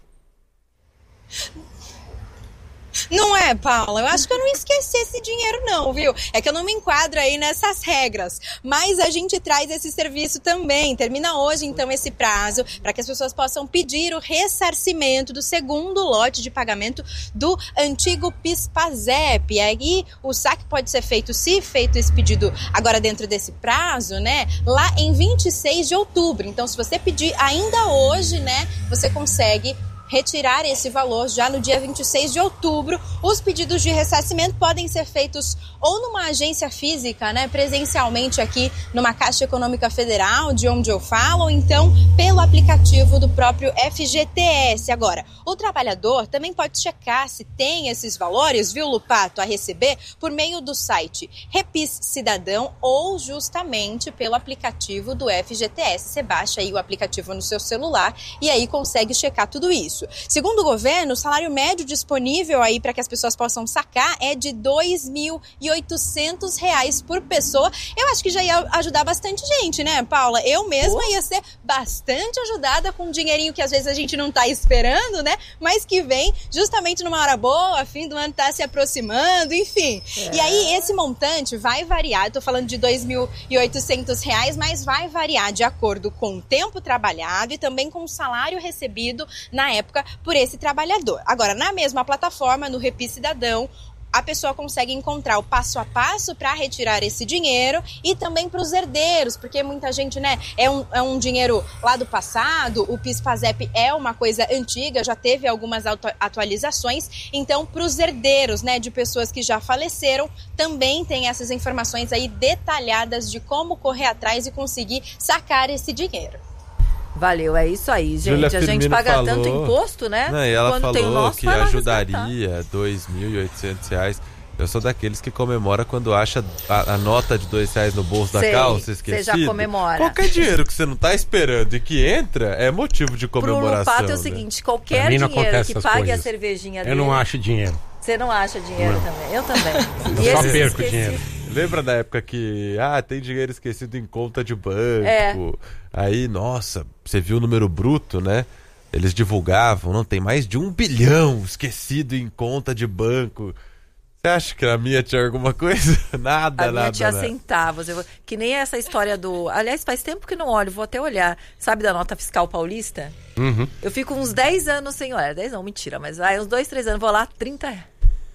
[SPEAKER 14] Não é, Paula? Eu acho que eu não esqueci esse dinheiro não, viu? É que eu não me enquadro aí nessas regras. Mas a gente traz esse serviço também. Termina hoje, então, esse prazo para que as pessoas possam pedir o ressarcimento do segundo lote de pagamento do antigo PIS/PASEP. E aí o saque pode ser feito, se feito esse pedido agora dentro desse prazo, né? Lá em vinte e seis de outubro. Então, se você pedir ainda hoje, né? Você consegue retirar esse valor já no dia vinte e seis de outubro. Os pedidos de ressarcimento podem ser feitos ou numa agência física, né, presencialmente aqui numa Caixa Econômica Federal, de onde eu falo, ou então pelo aplicativo do próprio F G T S. Agora, o trabalhador também pode checar se tem esses valores, viu, Lupato, a receber por meio do site Repis Cidadão ou justamente pelo aplicativo do F G T S. Você baixa aí o aplicativo no seu celular e aí consegue checar tudo isso. Segundo o governo, o salário médio disponível aí para que as pessoas possam sacar é de dois mil e oitocentos reais por pessoa. Eu acho que já ia ajudar bastante gente, né, Paula? Eu mesma ia ser bastante ajudada com um dinheirinho que às vezes a gente não tá esperando, né? Mas que vem justamente numa hora boa, fim do ano tá se aproximando, enfim. É. E aí esse montante vai variar, eu tô falando de dois mil e oitocentos reais, mas vai variar de acordo com o tempo trabalhado e também com o salário recebido na época por esse trabalhador. Agora, na mesma plataforma, no Repis Cidadão, a pessoa consegue encontrar o passo a passo para retirar esse dinheiro e também para os herdeiros, porque muita gente, né, é um, é um dinheiro lá do passado, o PIS/PASEP é uma coisa antiga, já teve algumas atualizações, então para os herdeiros, né, de pessoas que já faleceram, também tem essas informações aí detalhadas de como correr atrás e conseguir sacar esse dinheiro.
[SPEAKER 3] Valeu, é isso aí, gente.
[SPEAKER 6] Júlia
[SPEAKER 3] a gente
[SPEAKER 6] Firmino
[SPEAKER 3] paga
[SPEAKER 6] falou,
[SPEAKER 3] tanto imposto, né?
[SPEAKER 6] Não, e ela
[SPEAKER 3] Quando
[SPEAKER 6] falou
[SPEAKER 3] tem o nosso,
[SPEAKER 6] que
[SPEAKER 3] vai lá
[SPEAKER 6] ajudaria dois mil e oitocentos reais. Eu sou daqueles que comemora quando acha a, a nota de dois reais no bolso da
[SPEAKER 3] Sei,
[SPEAKER 6] calça esquecido.
[SPEAKER 3] Você já comemora.
[SPEAKER 6] Qualquer dinheiro que você não tá esperando e que entra é motivo de comemoração.
[SPEAKER 3] Pro Lupato é o
[SPEAKER 6] né?
[SPEAKER 3] seguinte, qualquer dinheiro que pague coisas. a cervejinha dele...
[SPEAKER 5] Eu não acho dinheiro.
[SPEAKER 3] Você não acha dinheiro não. também? Eu também.
[SPEAKER 5] Eu só perco dinheiro.
[SPEAKER 6] Lembra da época que, ah, tem dinheiro esquecido em conta de banco.
[SPEAKER 3] É.
[SPEAKER 6] Aí, nossa, você viu o número bruto, né? Eles divulgavam, não, tem mais de um bilhão esquecido em conta de banco. Você acha que a minha tinha alguma coisa? Nada,
[SPEAKER 3] a
[SPEAKER 6] nada,
[SPEAKER 3] minha tinha
[SPEAKER 6] nada.
[SPEAKER 3] centavos. Eu, que nem essa história do... Aliás, faz tempo que não olho, vou até olhar. Sabe da nota fiscal paulista?
[SPEAKER 5] Uhum.
[SPEAKER 3] Eu fico uns dez anos sem olhar. dez não, mentira, mas vai uns dois, três anos, vou lá, trinta reais.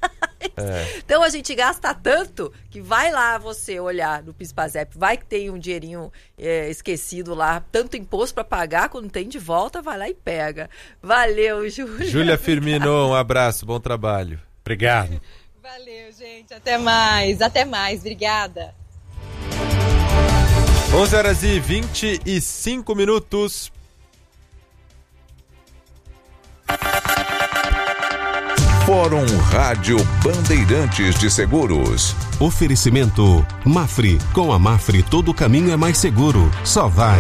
[SPEAKER 3] É. Então a gente gasta tanto que vai lá você olhar no PIS/PASEP, vai que tem um dinheirinho é, esquecido lá, tanto imposto para pagar, quando tem de volta, vai lá e pega. Valeu, Júlia.
[SPEAKER 6] Júlia Firmino, um abraço, bom trabalho.
[SPEAKER 5] Obrigado.
[SPEAKER 14] Valeu, gente. Até mais. Até mais. Obrigada.
[SPEAKER 6] onze horas e vinte e cinco minutos.
[SPEAKER 2] Fórum Rádio Bandeirantes de Seguros.
[SPEAKER 15] Oferecimento Mafre. Com a Mafre todo caminho é mais seguro. Só vai.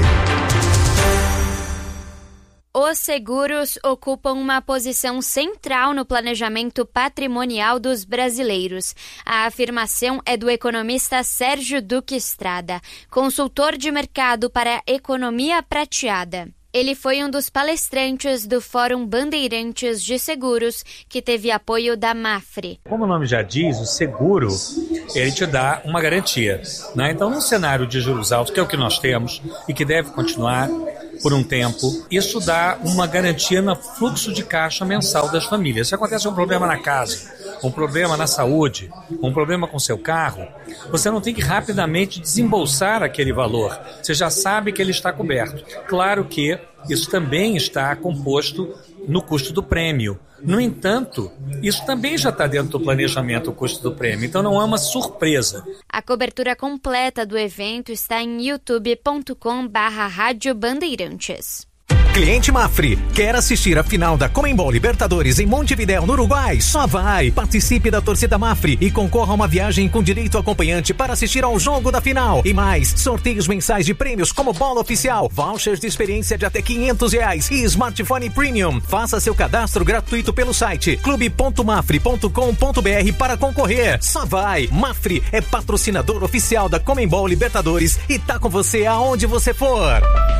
[SPEAKER 16] Os seguros ocupam uma posição central no planejamento patrimonial dos brasileiros. A afirmação é do economista Sérgio Duque Estrada, consultor de mercado para economia prateada. Ele foi um dos palestrantes do Fórum Bandeirantes de Seguros, que teve apoio da Mafre.
[SPEAKER 17] Como o nome já diz, o seguro, ele te dá uma garantia, né? Então, num cenário de juros altos, que é o que nós temos e que deve continuar por um tempo, isso dá uma garantia no fluxo de caixa mensal das famílias. Se acontece um problema na casa, um problema na saúde, um problema com seu carro, você não tem que rapidamente desembolsar aquele valor. Você já sabe que ele está coberto. Claro que isso também está composto no custo do prêmio. No entanto, isso também já está dentro do planejamento, o custo do prêmio. Então não é uma surpresa.
[SPEAKER 16] A cobertura completa do evento está em youtube ponto com barra Rádio Bandeirantes.
[SPEAKER 18] Cliente Mafre, quer assistir a final da Conmebol Libertadores em Montevidéu, no Uruguai? Só vai! Participe da torcida Mafre e concorra a uma viagem com direito acompanhante para assistir ao jogo da final. E mais, sorteios mensais de prêmios como bola oficial, vouchers de experiência de até quinhentos reais e smartphone premium. Faça seu cadastro gratuito pelo site clube ponto mafre ponto com ponto br para concorrer. Só vai! Mafre é patrocinador oficial da Conmebol Libertadores e tá com você aonde você for.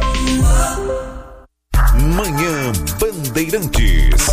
[SPEAKER 2] Manhã Bandeirantes.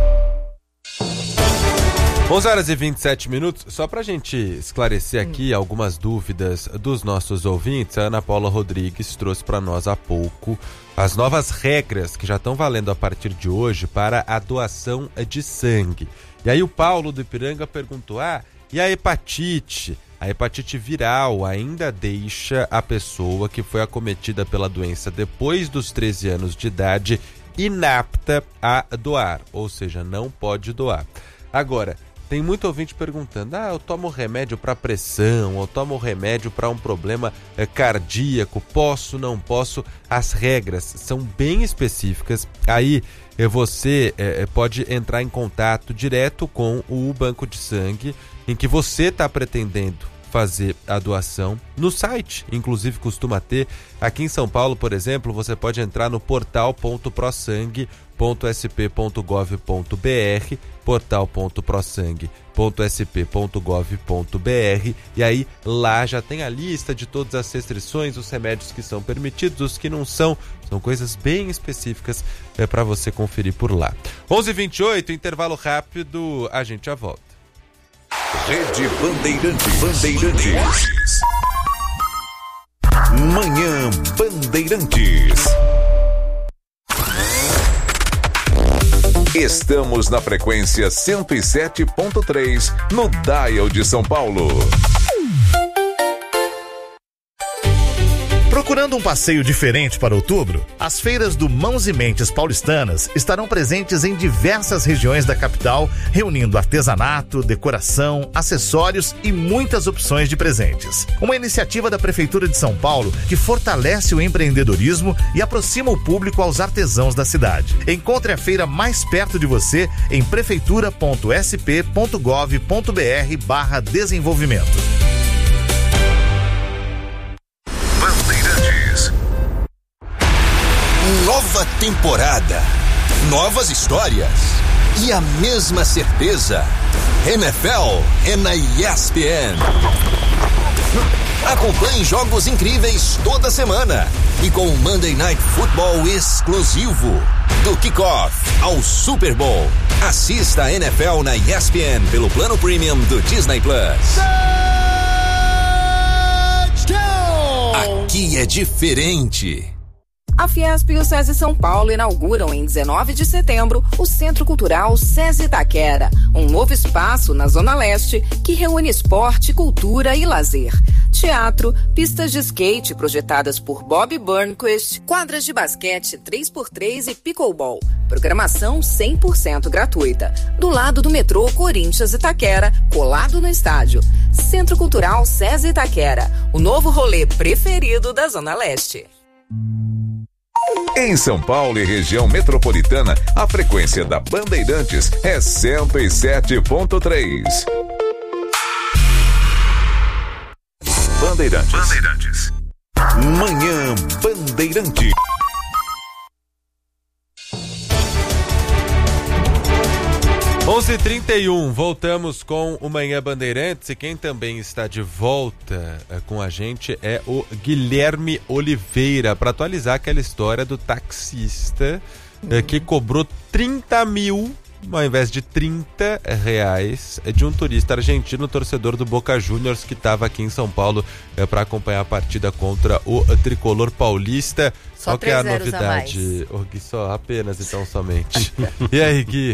[SPEAKER 6] onze horas e vinte e sete minutos. Só pra gente esclarecer aqui algumas dúvidas dos nossos ouvintes, a Ana Paula Rodrigues trouxe para nós há pouco as novas regras que já estão valendo a partir de hoje para a doação de sangue. E aí o Paulo do Ipiranga perguntou: ah, e a hepatite? A hepatite viral ainda deixa a pessoa que foi acometida pela doença depois dos treze anos de idade inapta a doar, ou seja, não pode doar. Agora, tem muito ouvinte perguntando: ah, eu tomo remédio para pressão, eu tomo remédio para um problema é, cardíaco, posso, não posso? As regras são bem específicas. Aí é, você é, pode entrar em contato direto com o banco de sangue em que você está pretendendo fazer a doação. No site, inclusive, costuma ter. Aqui em São Paulo, por exemplo, você pode entrar no portal ponto prosangue ponto s p ponto gov ponto br, portal ponto prosangue ponto s p ponto gov ponto br, e aí lá já tem a lista de todas as restrições, os remédios que são permitidos, os que não são. São coisas bem específicas é, para você conferir por lá. onze e vinte e oito, intervalo rápido, a gente já volta.
[SPEAKER 2] Rede Bandeirantes. Bandeirantes. Manhã Bandeirantes. Estamos na frequência cento e sete ponto três no Dial de São Paulo.
[SPEAKER 19] Procurando um passeio diferente para outubro? As feiras do Mãos e Mentes Paulistanas estarão presentes em diversas regiões da capital, reunindo artesanato, decoração, acessórios e muitas opções de presentes. Uma iniciativa da Prefeitura de São Paulo que fortalece o empreendedorismo e aproxima o público aos artesãos da cidade. Encontre a feira mais perto de você em prefeitura ponto s p ponto gov ponto br barra desenvolvimento.
[SPEAKER 20] Nova temporada, novas histórias e a mesma certeza. N F L é na E S P N. Acompanhe jogos incríveis toda semana e com o Monday Night Football exclusivo. Do kickoff ao Super Bowl. Assista a N F L na E S P N pelo plano premium do Disney Plus. Aqui é diferente.
[SPEAKER 21] A Fiesp e o SESI São Paulo inauguram em dezenove de setembro o Centro Cultural SESI Itaquera, um novo espaço na Zona Leste que reúne esporte, cultura e lazer. teatro, pistas de skate projetadas por Bob Burnquist, quadras de basquete três por três e pickleball. Programação cem por cento gratuita. Do lado do metrô Corinthians Itaquera, colado no estádio. Centro Cultural César Itaquera, o novo rolê preferido da Zona Leste.
[SPEAKER 2] Em São Paulo e região metropolitana, a frequência da Bandeirantes é cento e sete ponto três. Bandeirantes. Bandeirantes. Manhã Bandeirante.
[SPEAKER 6] onze e trinta e um, voltamos com o Manhã Bandeirantes e quem também está de volta é, com a gente é o Guilherme Oliveira, para atualizar aquela história do taxista é, que cobrou trinta mil ao invés de trinta reais de um turista argentino, torcedor do Boca Juniors, que estava aqui em São Paulo é, para acompanhar a partida contra o tricolor paulista.
[SPEAKER 3] Só
[SPEAKER 6] Qual que é a
[SPEAKER 3] três zeros a
[SPEAKER 6] novidade? Oh, Gui, só apenas então somente. E aí, Gui?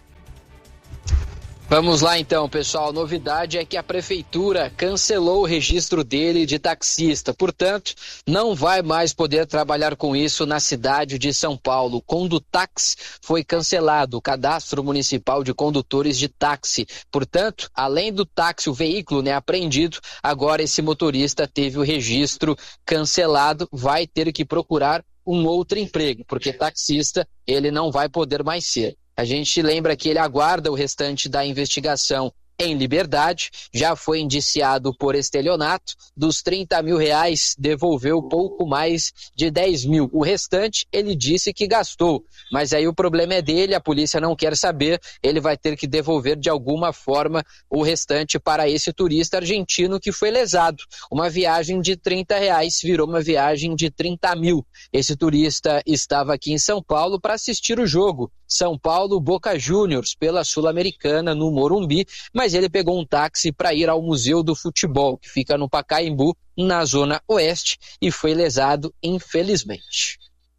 [SPEAKER 4] Vamos lá então, pessoal. A novidade é que a prefeitura cancelou o registro dele de taxista. Portanto, não vai mais poder trabalhar com isso na cidade de São Paulo. O Condutáxi foi cancelado, o cadastro municipal de condutores de táxi. Portanto, além do táxi, o veículo, né, apreendido, agora esse motorista teve o registro cancelado, vai ter que procurar um outro emprego, porque taxista ele não vai poder mais ser. A gente lembra que ele aguarda o restante da investigação em liberdade, já foi indiciado por estelionato, dos trinta mil reais devolveu pouco mais de dez mil. O restante ele disse que gastou, mas aí o problema é dele, a polícia não quer saber, ele vai ter que devolver de alguma forma o restante para esse turista argentino que foi lesado. Uma viagem de trinta reais virou uma viagem de trinta mil. Esse turista estava aqui em São Paulo para assistir o jogo São Paulo Boca Juniors pela Sul-Americana no Morumbi, mas ele pegou um táxi para ir ao Museu do Futebol, que fica no Pacaembu, na Zona Oeste, e foi lesado, infelizmente.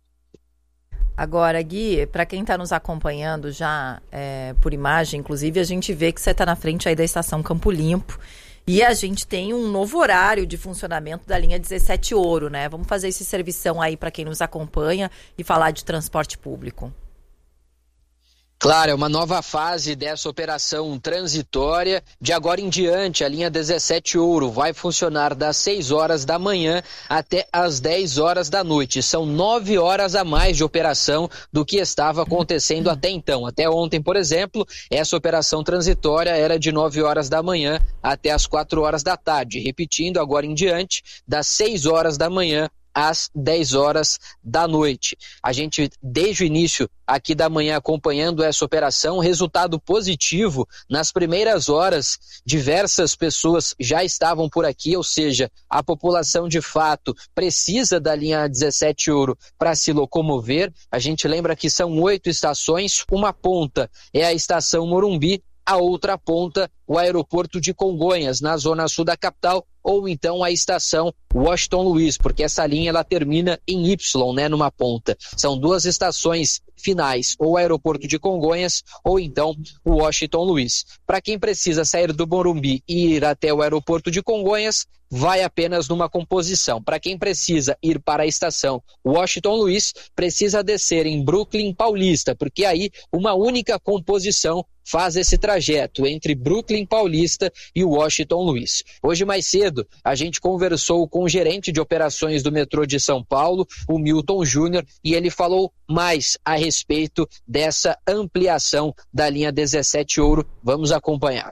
[SPEAKER 3] Agora, Gui, para quem está nos acompanhando já é, por imagem, inclusive, a gente vê que você está na frente aí da estação Campo Limpo, e a gente tem um novo horário de funcionamento da linha dezessete Ouro, né? Vamos fazer esse servição aí para quem nos acompanha e falar de transporte público.
[SPEAKER 4] Claro, é uma nova fase dessa operação transitória. De agora em diante, a linha dezessete Ouro vai funcionar das seis horas da manhã até as dez horas da noite. São nove horas a mais de operação do que estava acontecendo até então. Até ontem, por exemplo, essa operação transitória era de nove horas da manhã até as quatro horas da tarde. Repetindo, agora em diante, das seis horas da manhã às dez horas da noite. A gente, desde o início aqui da manhã, acompanhando essa operação, resultado positivo. Nas primeiras horas, diversas pessoas já estavam por aqui, ou seja, a população de fato precisa da linha dezessete Ouro para se locomover. A gente lembra que são oito estações, uma ponta é a estação Morumbi, a outra ponta, o aeroporto de Congonhas, na zona sul da capital, ou então a estação Washington Luiz, porque essa linha ela termina em Y, né, numa ponta. São duas estações finais, ou o aeroporto de Congonhas, ou então o Washington Luiz. Para quem precisa sair do Morumbi e ir até o aeroporto de Congonhas, vai apenas numa composição. Para quem precisa ir para a estação Washington Luiz, precisa descer em Brooklyn Paulista, porque aí uma única composição faz esse trajeto entre Brooklyn Paulista e Washington Luiz. Hoje mais cedo, a gente conversou com o gerente de operações do metrô de São Paulo, o Milton Júnior, e ele falou mais a respeito dessa ampliação da linha dezessete Ouro. Vamos acompanhar.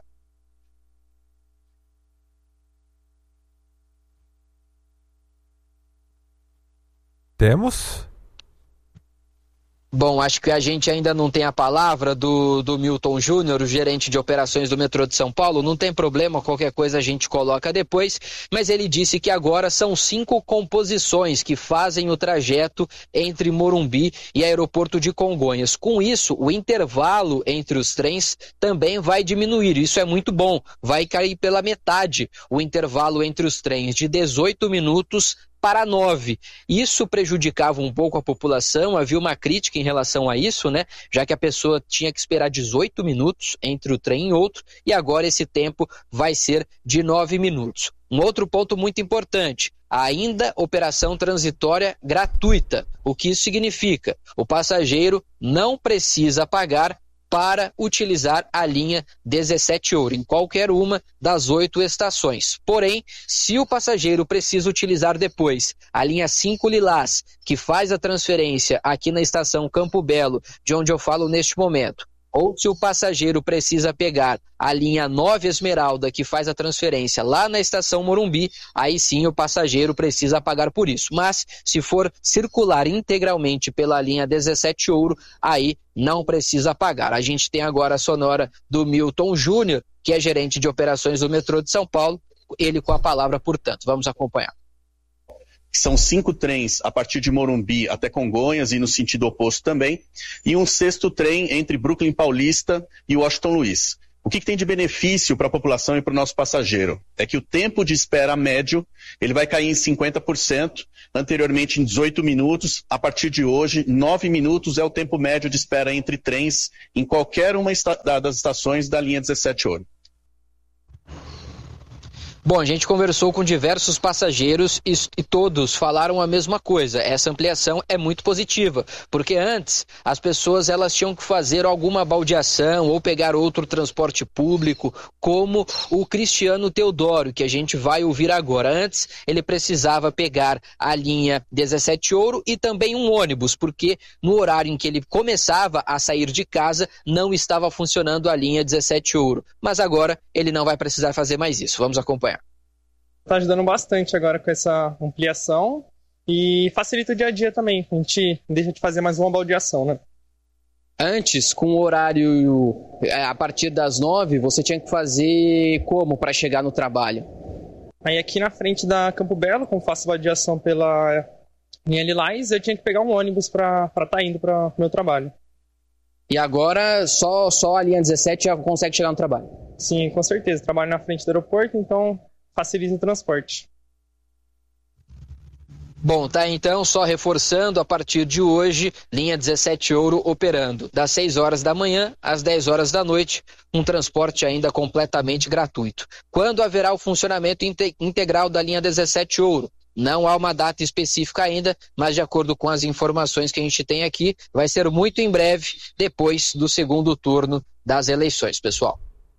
[SPEAKER 6] Temos?
[SPEAKER 4] Bom, acho que a gente ainda não tem a palavra do, do Milton Júnior, o gerente de operações do metrô de São Paulo. Não tem problema, qualquer coisa a gente coloca depois, mas ele disse que agora são cinco composições que fazem o trajeto entre Morumbi e aeroporto de Congonhas. Com isso, o intervalo entre os trens também vai diminuir. Isso é muito bom, vai cair pela metade o intervalo entre os trens, de dezoito minutos para nove. Isso prejudicava um pouco a população, havia uma crítica em relação a isso, né? Já que a pessoa tinha que esperar dezoito minutos entre o trem e outro, e agora esse tempo vai ser de nove minutos. Um outro ponto muito importante, ainda operação transitória gratuita. O que isso significa? O passageiro não precisa pagar para utilizar a linha dezessete ouro, em qualquer uma das oito estações. Porém, se o passageiro precisa utilizar depois a linha cinco Lilás, que faz a transferência aqui na estação Campo Belo, de onde eu falo neste momento, ou se o passageiro precisa pegar a linha nove Esmeralda, que faz a transferência lá na estação Morumbi, aí sim o passageiro precisa pagar por isso. Mas, se for circular integralmente pela linha dezessete ouro, aí não precisa pagar. A gente tem agora a sonora do Milton Júnior, que é gerente de operações do metrô de São Paulo, ele com a palavra, portanto. Vamos acompanhar.
[SPEAKER 1] São cinco trens a partir de Morumbi até Congonhas e no sentido oposto também, e um sexto trem entre Brooklyn Paulista e Washington Luiz. O que, que tem de benefício para a população e para o nosso passageiro? É que o tempo de espera médio ele vai cair em cinquenta por cento, anteriormente em dezoito minutos, a partir de hoje, nove minutos é o tempo médio de espera entre trens em qualquer uma esta- das estações da linha dezessete ouro.
[SPEAKER 4] Bom, a gente conversou com diversos passageiros e, e todos falaram a mesma coisa. Essa ampliação é muito positiva, porque antes as pessoas elas tinham que fazer alguma baldeação ou pegar outro transporte público, como o Cristiano Teodoro, que a gente vai ouvir agora. Antes ele precisava pegar a linha dezessete ouro e também um ônibus, porque no horário em que ele começava a sair de casa não estava funcionando a linha dezessete ouro. Mas agora ele não vai precisar fazer mais isso. Vamos acompanhar.
[SPEAKER 22] Está ajudando bastante agora com essa ampliação e facilita o dia a dia também. A gente deixa de fazer mais uma baldeação, né?
[SPEAKER 4] Antes, com o horário a partir das nove, você tinha que fazer como para chegar no trabalho?
[SPEAKER 22] Aí aqui na frente da Campo Belo, como faço baldeação pela linha Lilás, eu tinha que pegar um ônibus para estar tá indo para o meu trabalho.
[SPEAKER 4] E agora só, só a linha dezessete já consegue chegar no trabalho?
[SPEAKER 22] Sim, com certeza. Trabalho na frente do aeroporto, então facilita o transporte.
[SPEAKER 4] Bom, tá então, só reforçando, a partir de hoje, linha dezessete ouro operando das seis horas da manhã às dez horas da noite, um transporte ainda completamente gratuito. Quando haverá o funcionamento inte- integral da linha dezessete ouro? Não há uma data específica ainda, mas de acordo com as informações que a gente tem aqui, vai ser muito em breve, depois do segundo turno das eleições, pessoal.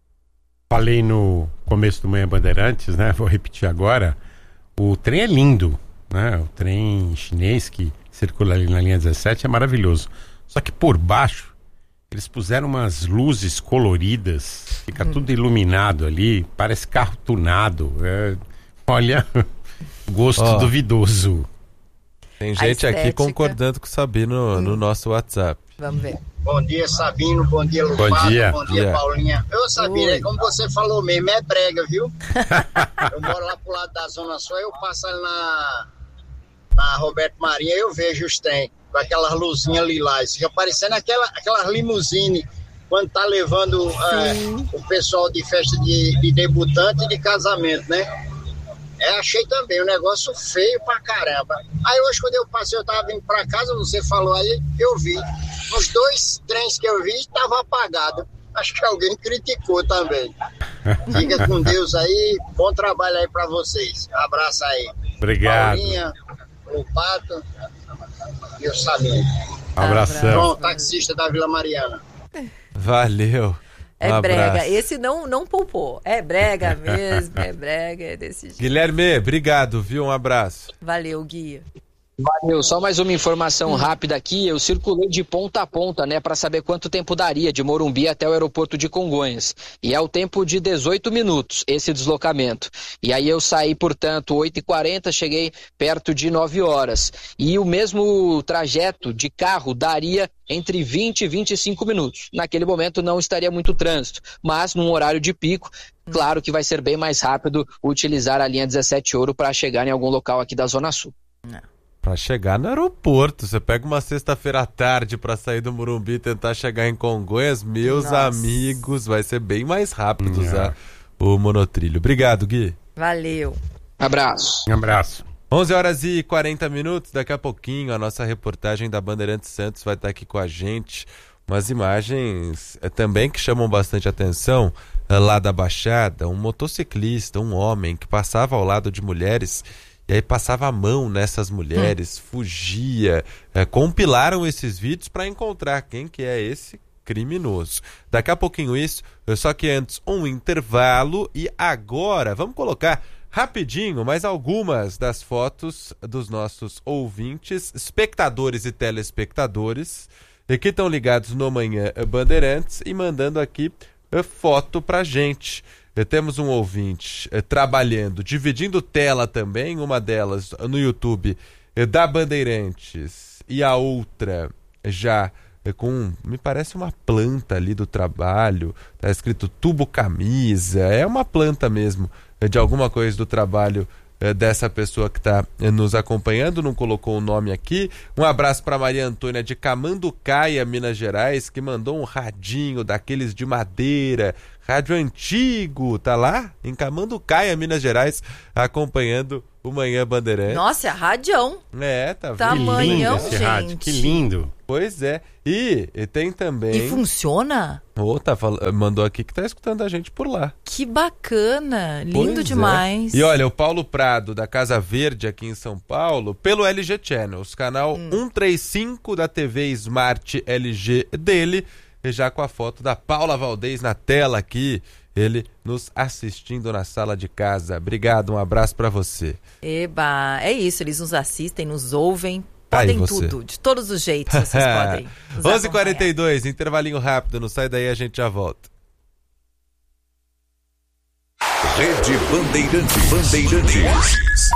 [SPEAKER 5] Falei no começo do Manhã Bandeirantes, né? Vou repetir agora. O trem é lindo, né? O trem chinês que circula ali na linha dezessete é maravilhoso. Só que por baixo eles puseram umas luzes coloridas, fica hum. tudo iluminado ali, parece carro tunado. É... Olha, gosto oh. duvidoso.
[SPEAKER 6] Tem gente aqui concordando com o Sabino hum. no nosso WhatsApp.
[SPEAKER 3] Vamos ver.
[SPEAKER 23] Bom dia, Sabino. Bom dia, Lupato.
[SPEAKER 5] Bom dia,
[SPEAKER 23] bom dia,
[SPEAKER 5] dia.
[SPEAKER 23] Paulinha. Eu, Sabino, é como você falou mesmo, é brega, viu? Eu moro lá pro lado da Zona Sul, eu passo ali na, na Roberto Marinho, eu vejo os trem com aquelas luzinhas lilás. Fica parecendo aquela, aquelas limusine quando tá levando é, o pessoal de festa de, de debutante e de casamento, né? É, achei também um negócio feio pra caramba. Aí hoje, quando eu passei, eu tava vindo pra casa, você falou aí, eu vi. Os dois trens que eu vi estavam apagados. Acho que alguém criticou também. Fica com Deus aí, bom trabalho aí pra vocês. Um abraço aí.
[SPEAKER 5] Obrigado.
[SPEAKER 23] Paulinha, o Pato e o Sabino.
[SPEAKER 5] Um abração.
[SPEAKER 23] Bom, taxista da Vila Mariana.
[SPEAKER 6] Valeu.
[SPEAKER 3] É
[SPEAKER 6] Um
[SPEAKER 3] brega.
[SPEAKER 6] abraço.
[SPEAKER 3] Esse não, não poupou. É brega mesmo, é brega, é desse jeito.
[SPEAKER 6] Guilherme, obrigado, viu? Um abraço.
[SPEAKER 3] Valeu, Guia.
[SPEAKER 4] Valeu, só mais uma informação hum. rápida aqui, eu circulei de ponta a ponta, né, para saber quanto tempo daria de Morumbi até o aeroporto de Congonhas, e é o tempo de dezoito minutos, esse deslocamento, e aí eu saí, portanto, oito e quarenta, cheguei perto de nove horas, e o mesmo trajeto de carro daria entre vinte e vinte e cinco minutos, naquele momento não estaria muito trânsito, mas num horário de pico, claro que vai ser bem mais rápido utilizar a linha dezessete ouro para chegar em algum local aqui da Zona Sul.
[SPEAKER 3] Não.
[SPEAKER 6] Pra chegar no aeroporto, você pega uma sexta-feira à tarde pra sair do Morumbi e tentar chegar em Congonhas, meus Nossa. amigos, vai ser bem mais rápido usar o monotrilho. Obrigado, Gui.
[SPEAKER 3] Valeu.
[SPEAKER 4] Abraço.
[SPEAKER 5] Um abraço.
[SPEAKER 6] onze horas e quarenta minutos, daqui a pouquinho a nossa reportagem da Bandeirantes Santos vai estar aqui com a gente. Umas imagens é, também que chamam bastante atenção, é, lá da Baixada, um motociclista, um homem que passava ao lado de mulheres e aí passava a mão nessas mulheres, hum. fugia. É, compilaram esses vídeos para encontrar quem que é esse criminoso. Daqui a pouquinho isso, só que antes um intervalo e agora vamos colocar rapidinho mais algumas das fotos dos nossos ouvintes, espectadores e telespectadores que estão ligados no Manhã Bandeirantes e mandando aqui foto pra gente. Temos um ouvinte trabalhando, dividindo tela também, uma delas no YouTube da Bandeirantes e a outra já com, me parece uma planta ali do trabalho, tá escrito tubo camisa, é uma planta mesmo de alguma coisa do trabalho dessa pessoa que está nos acompanhando, não colocou o nome aqui. Um abraço para Maria Antônia de Camanducaia, Minas Gerais, que mandou um radinho daqueles de madeira, rádio antigo, tá lá em Camanducaia, Minas Gerais, acompanhando o Manhã Bandeirantes.
[SPEAKER 3] Nossa, é radião.
[SPEAKER 6] É, tá vendo?
[SPEAKER 3] Tamanhão,
[SPEAKER 5] que lindo esse
[SPEAKER 3] gente.
[SPEAKER 5] rádio, que lindo.
[SPEAKER 6] Pois é. E, e tem também...
[SPEAKER 3] E funciona?
[SPEAKER 6] Oh, tá fal... Mandou aqui que tá escutando a gente por lá.
[SPEAKER 3] Que bacana. Lindo
[SPEAKER 6] Pois
[SPEAKER 3] demais.
[SPEAKER 6] É. E olha, o Paulo Prado, da Casa Verde, aqui em São Paulo, pelo L G Channels, canal hum. cento e trinta e cinco da T V Smart L G dele, já com a foto da Paula Valdez na tela aqui, ele nos assistindo na sala de casa. Obrigado, um abraço pra você.
[SPEAKER 3] Eba, é isso, eles nos assistem, nos ouvem, podem
[SPEAKER 6] Aí,
[SPEAKER 3] tudo, de todos os jeitos vocês podem.
[SPEAKER 6] onze e quarenta e dois, intervalinho rápido, não sai daí, a gente já volta.
[SPEAKER 2] Rede Bandeirantes. Bandeirantes.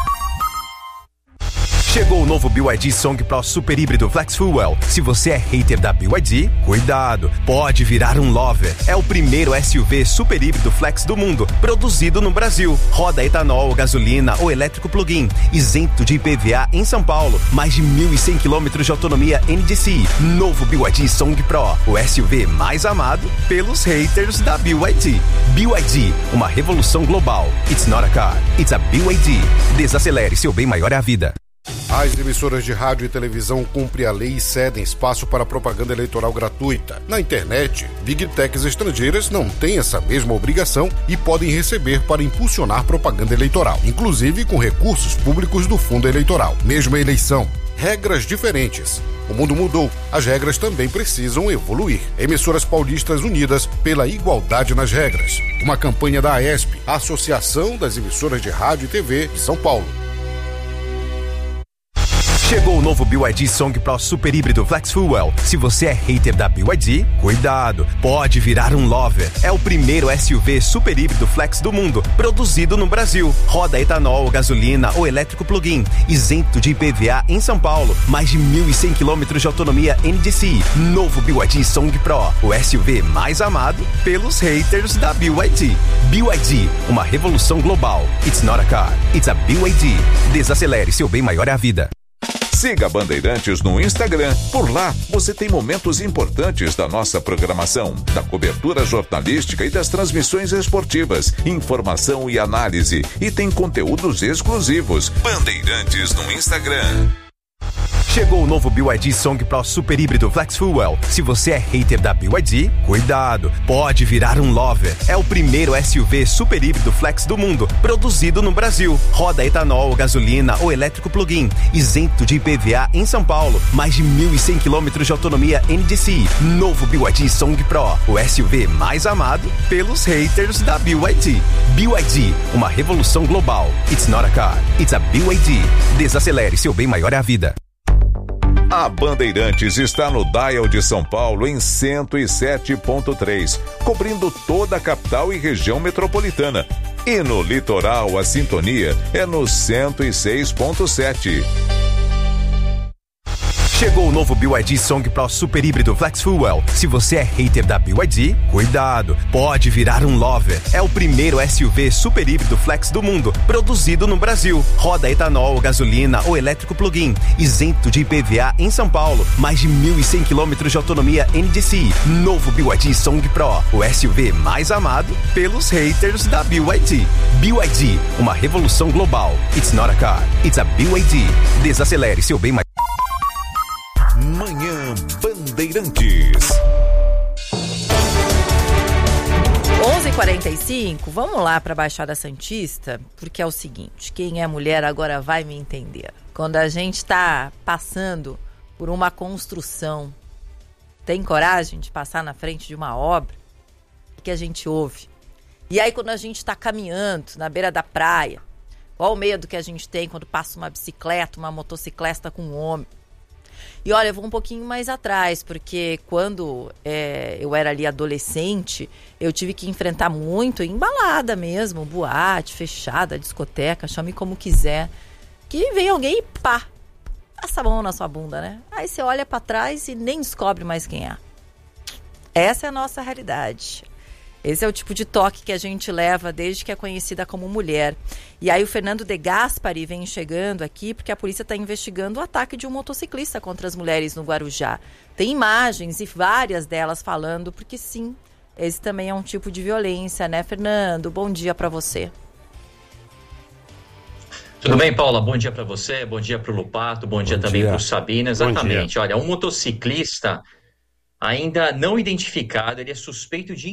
[SPEAKER 7] Chegou o novo B Y D Song Pro Super Híbrido Flex Fuel. Se você é hater da B Y D, cuidado, pode virar um lover. É o primeiro S U V super híbrido flex do mundo, produzido no Brasil. Roda etanol, gasolina ou elétrico plug-in, isento de I P V A em São Paulo. Mais de mil e cem quilômetros de autonomia N D C I. Novo B Y D Song Pro, o S U V mais amado pelos haters da B Y D. B Y D, uma revolução global. It's not a car, it's a B Y D. Desacelere, seu bem maior é a vida.
[SPEAKER 8] As emissoras de rádio e televisão cumprem a lei e cedem espaço para propaganda eleitoral gratuita. Na internet, Big Techs estrangeiras não têm essa mesma obrigação e podem receber para impulsionar propaganda eleitoral, inclusive com recursos públicos do fundo eleitoral. Mesma eleição, regras diferentes. O mundo mudou, as regras também precisam evoluir. Emissoras paulistas unidas pela igualdade nas regras. Uma campanha da A E S P, a Associação das Emissoras de Rádio e T V de São Paulo.
[SPEAKER 7] Chegou o novo B Y D Song Pro Super Híbrido Flex Fuel. Se você é hater da B Y D, cuidado, pode virar um lover. É o primeiro S U V super híbrido flex do mundo, produzido no Brasil. Roda etanol, gasolina ou elétrico plug-in, isento de I P V A em São Paulo. Mais de mil e cem quilômetros de autonomia N D C I. Novo B Y D Song Pro, o S U V mais amado pelos haters da B Y D. B Y D, uma revolução global. It's not a car, it's a B Y D. Desacelere, seu bem maior é a vida.
[SPEAKER 2] Siga Bandeirantes no Instagram. Por lá, você tem momentos importantes da nossa programação, da cobertura jornalística e das transmissões esportivas, informação e análise. E tem conteúdos exclusivos. Bandeirantes no Instagram.
[SPEAKER 7] Chegou o novo B Y D Song Pro Super Híbrido Flex Fuel. Se você é hater da B Y D, cuidado, pode virar um lover. É o primeiro S U V super híbrido flex do mundo, produzido no Brasil. Roda etanol, gasolina ou elétrico plug-in, isento de I P V A em São Paulo. Mais de mil e cem quilômetros de autonomia N D C I. Novo B Y D Song Pro, o S U V mais amado pelos haters da B Y D. B Y D, uma revolução global. It's not a car, it's a B Y D. Desacelere, seu bem maior é a vida.
[SPEAKER 2] A Bandeirantes está no Dial de São Paulo em cento e sete ponto três, cobrindo toda a capital e região metropolitana. E no litoral, a sintonia é no cento e seis ponto sete.
[SPEAKER 7] Chegou o novo B Y D Song Pro Super Híbrido Flex Fuel. Se você é hater da B Y D, cuidado, pode virar um lover. É o primeiro S U V super híbrido flex do mundo, produzido no Brasil. Roda etanol, gasolina ou elétrico plug-in, isento de I P V A em São Paulo. Mais de mil e cem quilômetros de autonomia N D C I. Novo B Y D Song Pro, o S U V mais amado pelos haters da B Y D. B Y D, uma revolução global. It's not a car, it's a B Y D. Desacelere seu bem mais.
[SPEAKER 2] Manhã Bandeirantes.
[SPEAKER 3] onze e quarenta e cinco, vamos lá para a Baixada Santista, porque é o seguinte, quem é mulher agora vai me entender. Quando a gente está passando por uma construção, tem coragem de passar na frente de uma obra, o que a gente ouve? E aí quando a gente está caminhando na beira da praia, qual o medo que a gente tem quando passa uma bicicleta, uma motocicleta com um homem? E olha, eu vou um pouquinho mais atrás, porque quando é, eu era ali adolescente, eu tive que enfrentar muito em balada mesmo, boate, fechada, discoteca, chame como quiser, que vem alguém e pá, passa a mão na sua bunda, né? Aí você olha pra trás e nem descobre mais quem é. Essa é a nossa realidade. Esse é o tipo de toque que a gente leva desde que é conhecida como mulher. E aí o Fernando De Gaspari vem chegando aqui porque a polícia está investigando o ataque de um motociclista contra as mulheres no Guarujá. Tem imagens e várias delas falando, porque sim, esse também é um tipo de violência, né, Fernando? Bom dia para você.
[SPEAKER 9] Tudo bem, Paula? Bom dia para você, bom dia para o Lupato, bom, bom dia também para o Sabina. Exatamente. Olha, um motociclista ainda não identificado, ele é suspeito de